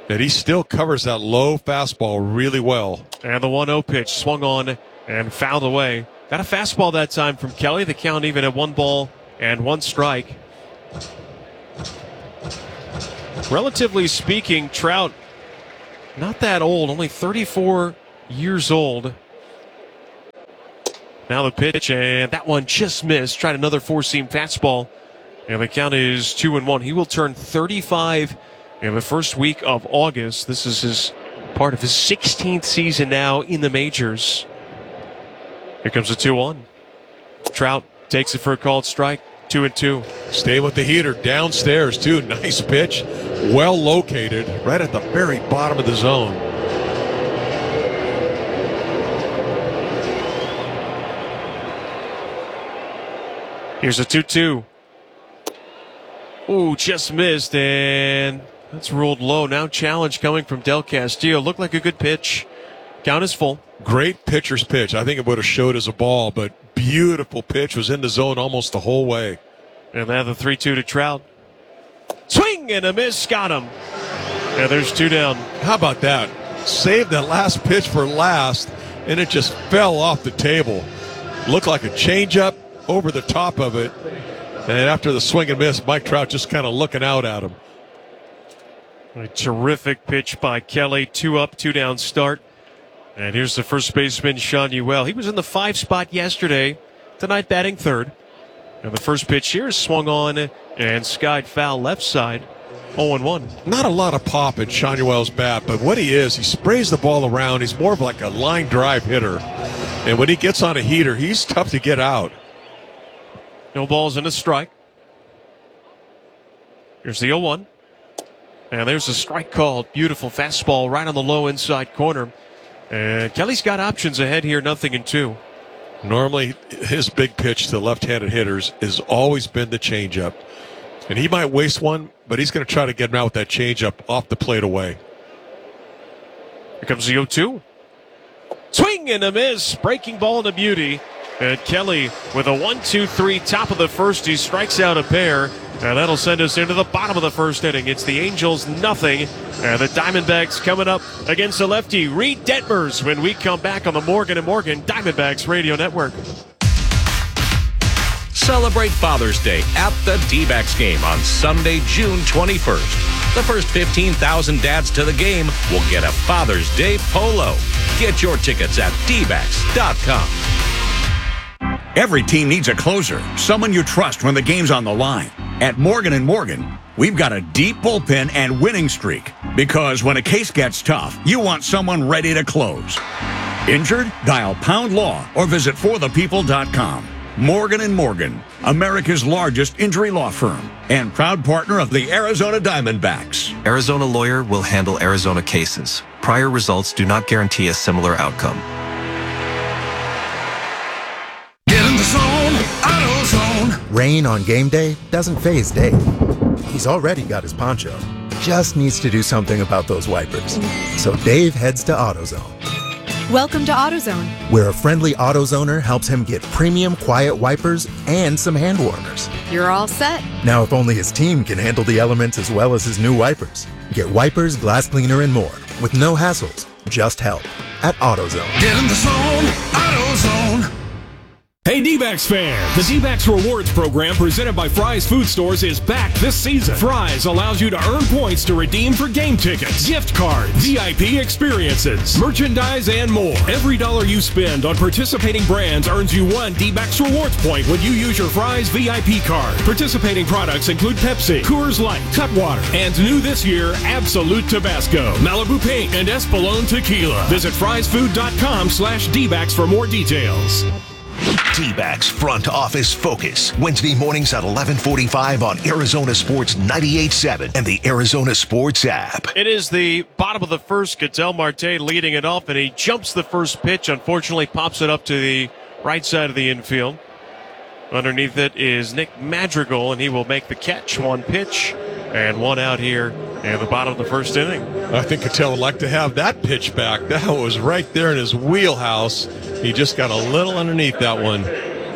Speaker 6: that he still covers that low fastball really well.
Speaker 9: And the 1-0 pitch swung on and fouled away. Got a fastball that time from Kelly. The count even at 1-1 strike. Relatively speaking, Trout, not that old, only 34 years old. Now the pitch, and that one just missed. Tried another four-seam fastball, and the count is 2-1. He will turn 35 in the first week of August. This is his part of his 16th season now in the majors. Here comes the 2-1. Trout takes it for a called strike. 2-2.
Speaker 6: Stay with the heater downstairs, too. Nice pitch. Well located, right at the very bottom of the zone.
Speaker 9: Here's a 2-2. Ooh, just missed, and that's ruled low. Now challenge coming from Del Castillo. Looked like a good pitch. Count is full.
Speaker 6: Great pitcher's pitch. I think it would have showed as a ball, but beautiful pitch. Was in the zone almost the whole way.
Speaker 9: And now the 3-2 to Trout. Swing and a miss. Got him. Yeah, there's 2 down.
Speaker 6: How about that? Saved that last pitch for last, and it just fell off the table. Looked like a changeup over the top of it. And after the swing and miss, Mike Trout just kind of looking out at him.
Speaker 9: A terrific pitch by Kelly. 2 up, 2 down start. And here's the first baseman, Sean Newell. He was in the 5 spot yesterday. Tonight batting third. And the first pitch here is swung on and skied foul left side. 0-1.
Speaker 6: Not a lot of pop in Sean Newell's bat, but what he is, he sprays the ball around. He's more of like a line drive hitter. And when he gets on a heater, he's tough to get out.
Speaker 9: No balls and a strike. Here's the 0-1. And there's a strike called. Beautiful fastball right on the low inside corner. And Kelly's got options ahead here, 0-2.
Speaker 6: Normally, his big pitch to left-handed hitters has always been the changeup. And he might waste one, but he's going to try to get him out with that changeup off the plate away.
Speaker 9: Here comes the 0-2. Swing and a miss. Breaking ball to beauty. And Kelly with a 1-2-3 top of the first. He strikes out a pair. And that'll send us into the bottom of the first inning. It's the Angels 0. And the Diamondbacks coming up against the lefty, Reed Detmers, when we come back on the Morgan & Morgan Diamondbacks Radio Network.
Speaker 16: Celebrate Father's Day at the D-backs game on Sunday, June 21st. The first 15,000 dads to the game will get a Father's Day polo. Get your tickets at dbacks.com.
Speaker 17: Every team needs a closer, someone you trust when the game's on the line. At Morgan & Morgan, we've got a deep bullpen and winning streak. Because when a case gets tough, you want someone ready to close. Injured? Dial Pound Law or visit forthepeople.com. Morgan & Morgan, America's largest injury law firm and proud partner of the Arizona Diamondbacks.
Speaker 20: Arizona Lawyer will handle Arizona cases. Prior results do not guarantee a similar outcome.
Speaker 23: Get in the zone, AutoZone.
Speaker 24: Rain on game day doesn't faze Dave. He's already got his poncho. Just needs to do something about those wipers. So Dave heads to AutoZone.
Speaker 25: Welcome to AutoZone,
Speaker 24: where a friendly AutoZoner helps him get premium quiet wipers and some hand warmers.
Speaker 25: You're all set.
Speaker 24: Now, if only his team can handle the elements as well as his new wipers. Get wipers, glass cleaner, and more with no hassles, just help at AutoZone.
Speaker 23: Get in the zone, AutoZone.
Speaker 13: Hey D-backs fans! The D-backs Rewards program presented by Fry's Food Stores is back this season. Fry's allows you to earn points to redeem for game tickets, gift cards, VIP experiences, merchandise, and more. Every dollar you spend on participating brands earns you 1 D-backs Rewards point when you use your Fry's VIP card. Participating products include Pepsi, Coors Light, Cutwater, and new this year, Absolute Tabasco, Malibu Pink, and Espolòn Tequila. Visit frysfood.com/D-backs for more details.
Speaker 8: D-backs Front Office Focus, Wednesday mornings at 11:45 on Arizona Sports 98.7 and the Arizona Sports app.
Speaker 9: It is the bottom of the first. Ketel Marte leading it off, and he jumps the first pitch. Unfortunately, pops it up to the right side of the infield. Underneath it is Nick Madrigal, and he will make the catch. 1 pitch and 1 out here in the bottom of the first inning.
Speaker 6: I think Ketel would like to have that pitch back. That was right there in his wheelhouse. He just got a little underneath that one.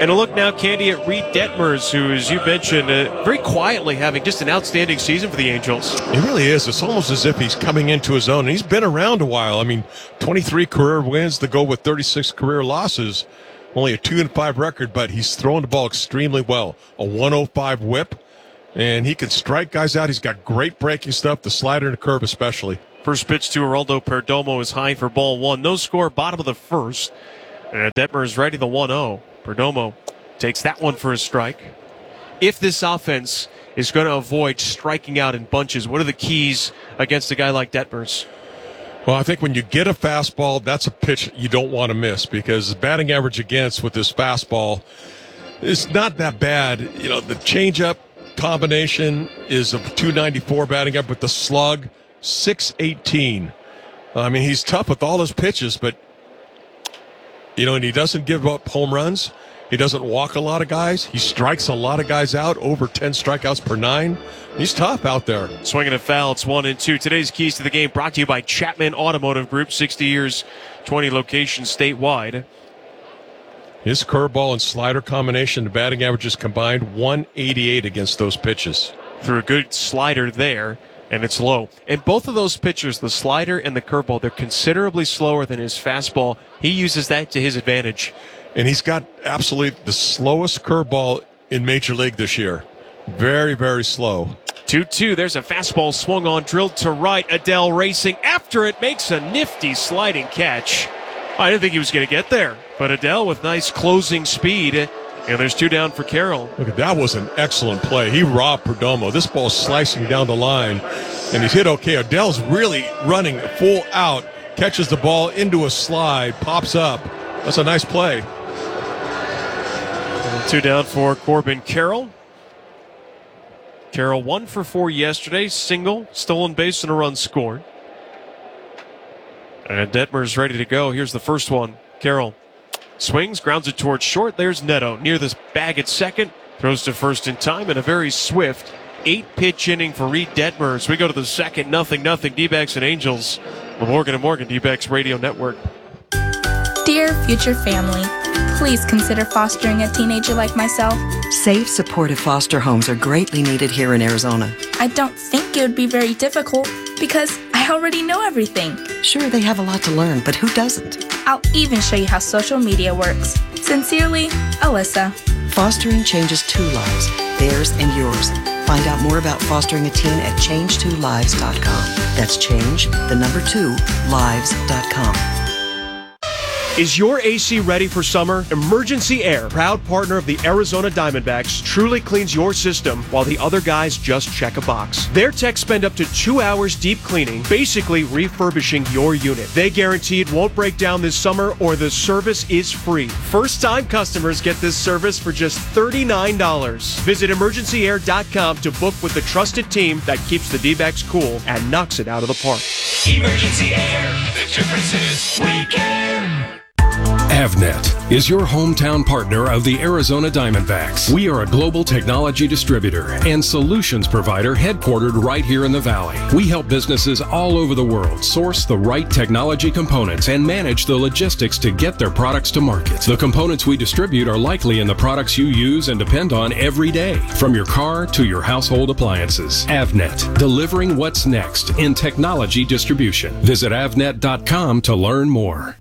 Speaker 9: And a look now, Candy, at Reed Detmers, who, as you mentioned, very quietly having just an outstanding season for the Angels.
Speaker 6: He really is. It's almost as if he's coming into his own. And he's been around a while. I mean, 23 career wins to go with 36 career losses. Only a 2-5 record, but he's throwing the ball extremely well. A 105 whip, and he can strike guys out. He's got great breaking stuff, the slider and the curve especially.
Speaker 9: First pitch to Geraldo Perdomo is high for ball one. No score, bottom of the first. And Detmers ready the 1-0. Perdomo takes that one for a strike. If this offense is going to avoid striking out in bunches, what are the keys against a guy like Detmers?
Speaker 6: Well, I think when you get a fastball, that's a pitch you don't want to miss because the batting average against with this fastball is not that bad. You know, the changeup combination is a 294 batting average, but the slug, 618. I mean, he's tough with all his pitches, but you know, and he doesn't give up home runs. He doesn't walk a lot of guys. He strikes a lot of guys out, over 10 strikeouts per 9. He's tough out there.
Speaker 9: Swinging a foul, it's 1-2. Today's keys to the game brought to you by Chapman Automotive Group, 60 years, 20 locations statewide.
Speaker 6: His curveball and slider combination, the batting averages combined, 188 against those pitches.
Speaker 9: Threw a good slider there, and it's low. And both of those pitchers, the slider and the curveball, they're considerably slower than his fastball. He uses that to his advantage.
Speaker 6: And he's got absolutely the slowest curveball in Major League this year. Very, very slow.
Speaker 9: 2-2. There's a fastball swung on, drilled to right. Adell racing after it, makes a nifty sliding catch. I didn't think he was going to get there, but Adell with nice closing speed. And there's 2 down for Carroll.
Speaker 6: Look, that was an excellent play. He robbed Perdomo. This ball's slicing down the line, and he's hit okay. Adell's really running full out, catches the ball into a slide, pops up. That's a nice play.
Speaker 9: 2 down for Corbin Carroll. Carroll 1 for 4 yesterday. Single, stolen base, and a run scored. And Detmer's ready to go. Here's the first one. Carroll swings, grounds it towards short. There's Neto near this bag at second. Throws to first in time, and a very swift 8-pitch inning for Reed Detmers. We go to the second, 0-0, D-backs and Angels. Morgan & Morgan, D-backs Radio Network.
Speaker 2: Dear future family, please consider fostering a teenager like myself.
Speaker 3: Safe, supportive foster homes are greatly needed here in Arizona.
Speaker 2: I don't think it would be very difficult because I already know everything.
Speaker 3: Sure, they have a lot to learn, but who doesn't?
Speaker 2: I'll even show you how social media works. Sincerely, Alyssa.
Speaker 3: Fostering changes 2 lives, theirs and yours. Find out more about fostering a teen at change2lives.com. That's change, the number 2, lives.com.
Speaker 9: Is your AC ready for summer? Emergency Air, proud partner of the Arizona Diamondbacks, truly cleans your system while the other guys just check a box. Their techs spend up to 2 hours deep cleaning, basically refurbishing your unit. They guarantee it won't break down this summer or the service is free. First-time customers get this service for just $39. Visit emergencyair.com to book with the trusted team that keeps the D-backs cool and knocks it out of the park.
Speaker 13: Emergency Air. The difference is we care. Avnet is your hometown partner of the Arizona Diamondbacks. We are a global technology distributor and solutions provider headquartered right here in the Valley. We help businesses all over the world source the right technology components and manage the logistics to get their products to market. The components we distribute are likely in the products you use and depend on every day, from your car to your household appliances. Avnet, delivering what's next in technology distribution. Visit avnet.com to learn more.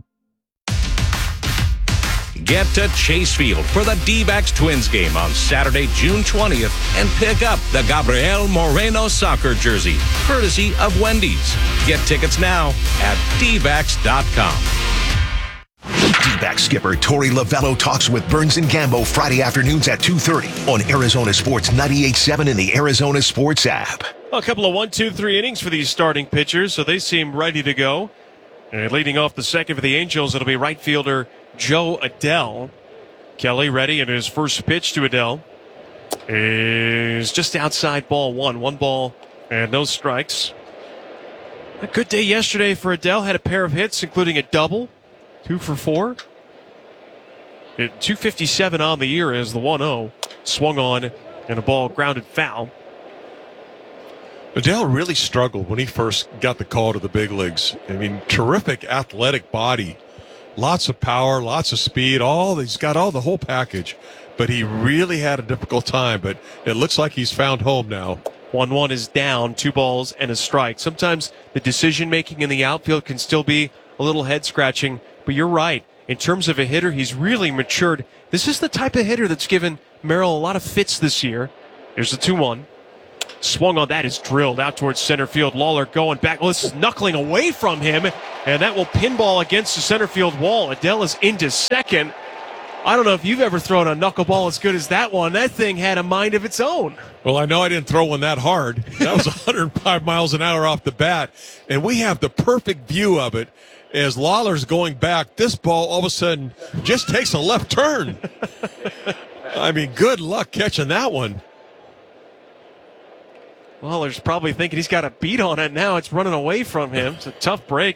Speaker 16: Get to Chase Field for the D-backs Twins game on Saturday, June 20th, and pick up the Gabriel Moreno soccer jersey, courtesy of Wendy's. Get tickets now at dbacks.com.
Speaker 8: D-back skipper Torey Lovello talks with Burns and Gambo Friday afternoons at 2:30 on Arizona Sports 98.7 and the Arizona Sports app.
Speaker 9: A couple of 1-2-3 innings for these starting pitchers, so they seem ready to go. And leading off the second for the Angels, it'll be right fielder Joe Adell. Kelly ready, and his first pitch to Adell is just outside ball 1. 1 ball and no strikes. A good day yesterday for Adell. Had a pair of hits, including a double. 2 for 4. Hit 257 on the year as the 1-0 swung on and a ball grounded foul.
Speaker 6: Adell really struggled when he first got the call to the big leagues. I mean, terrific athletic body. Lots of power, lots of speed. He's got the whole package. But he really had a difficult time. But it looks like he's found home now.
Speaker 9: 1-1 is down, 2 balls and a strike. Sometimes the decision-making in the outfield can still be a little head-scratching. But you're right. In terms of a hitter, he's really matured. This is the type of hitter that's given Merrill a lot of fits this year. Here's the 2-1. Swung on that, is drilled out towards center field. Lawler going back. Well, this is knuckling away from him, and that will pinball against the center field wall. Adell is into second. I don't know if you've ever thrown a knuckleball as good as that one. That thing had a mind of its own.
Speaker 6: Well, I know I didn't throw one that hard. That was 105 miles an hour off the bat, and we have the perfect view of it. As Lawler's going back, this ball all of a sudden just takes a left turn. I mean, good luck catching that one.
Speaker 9: Lawler's probably thinking he's got a beat on it now. It's running away from him. It's a tough break.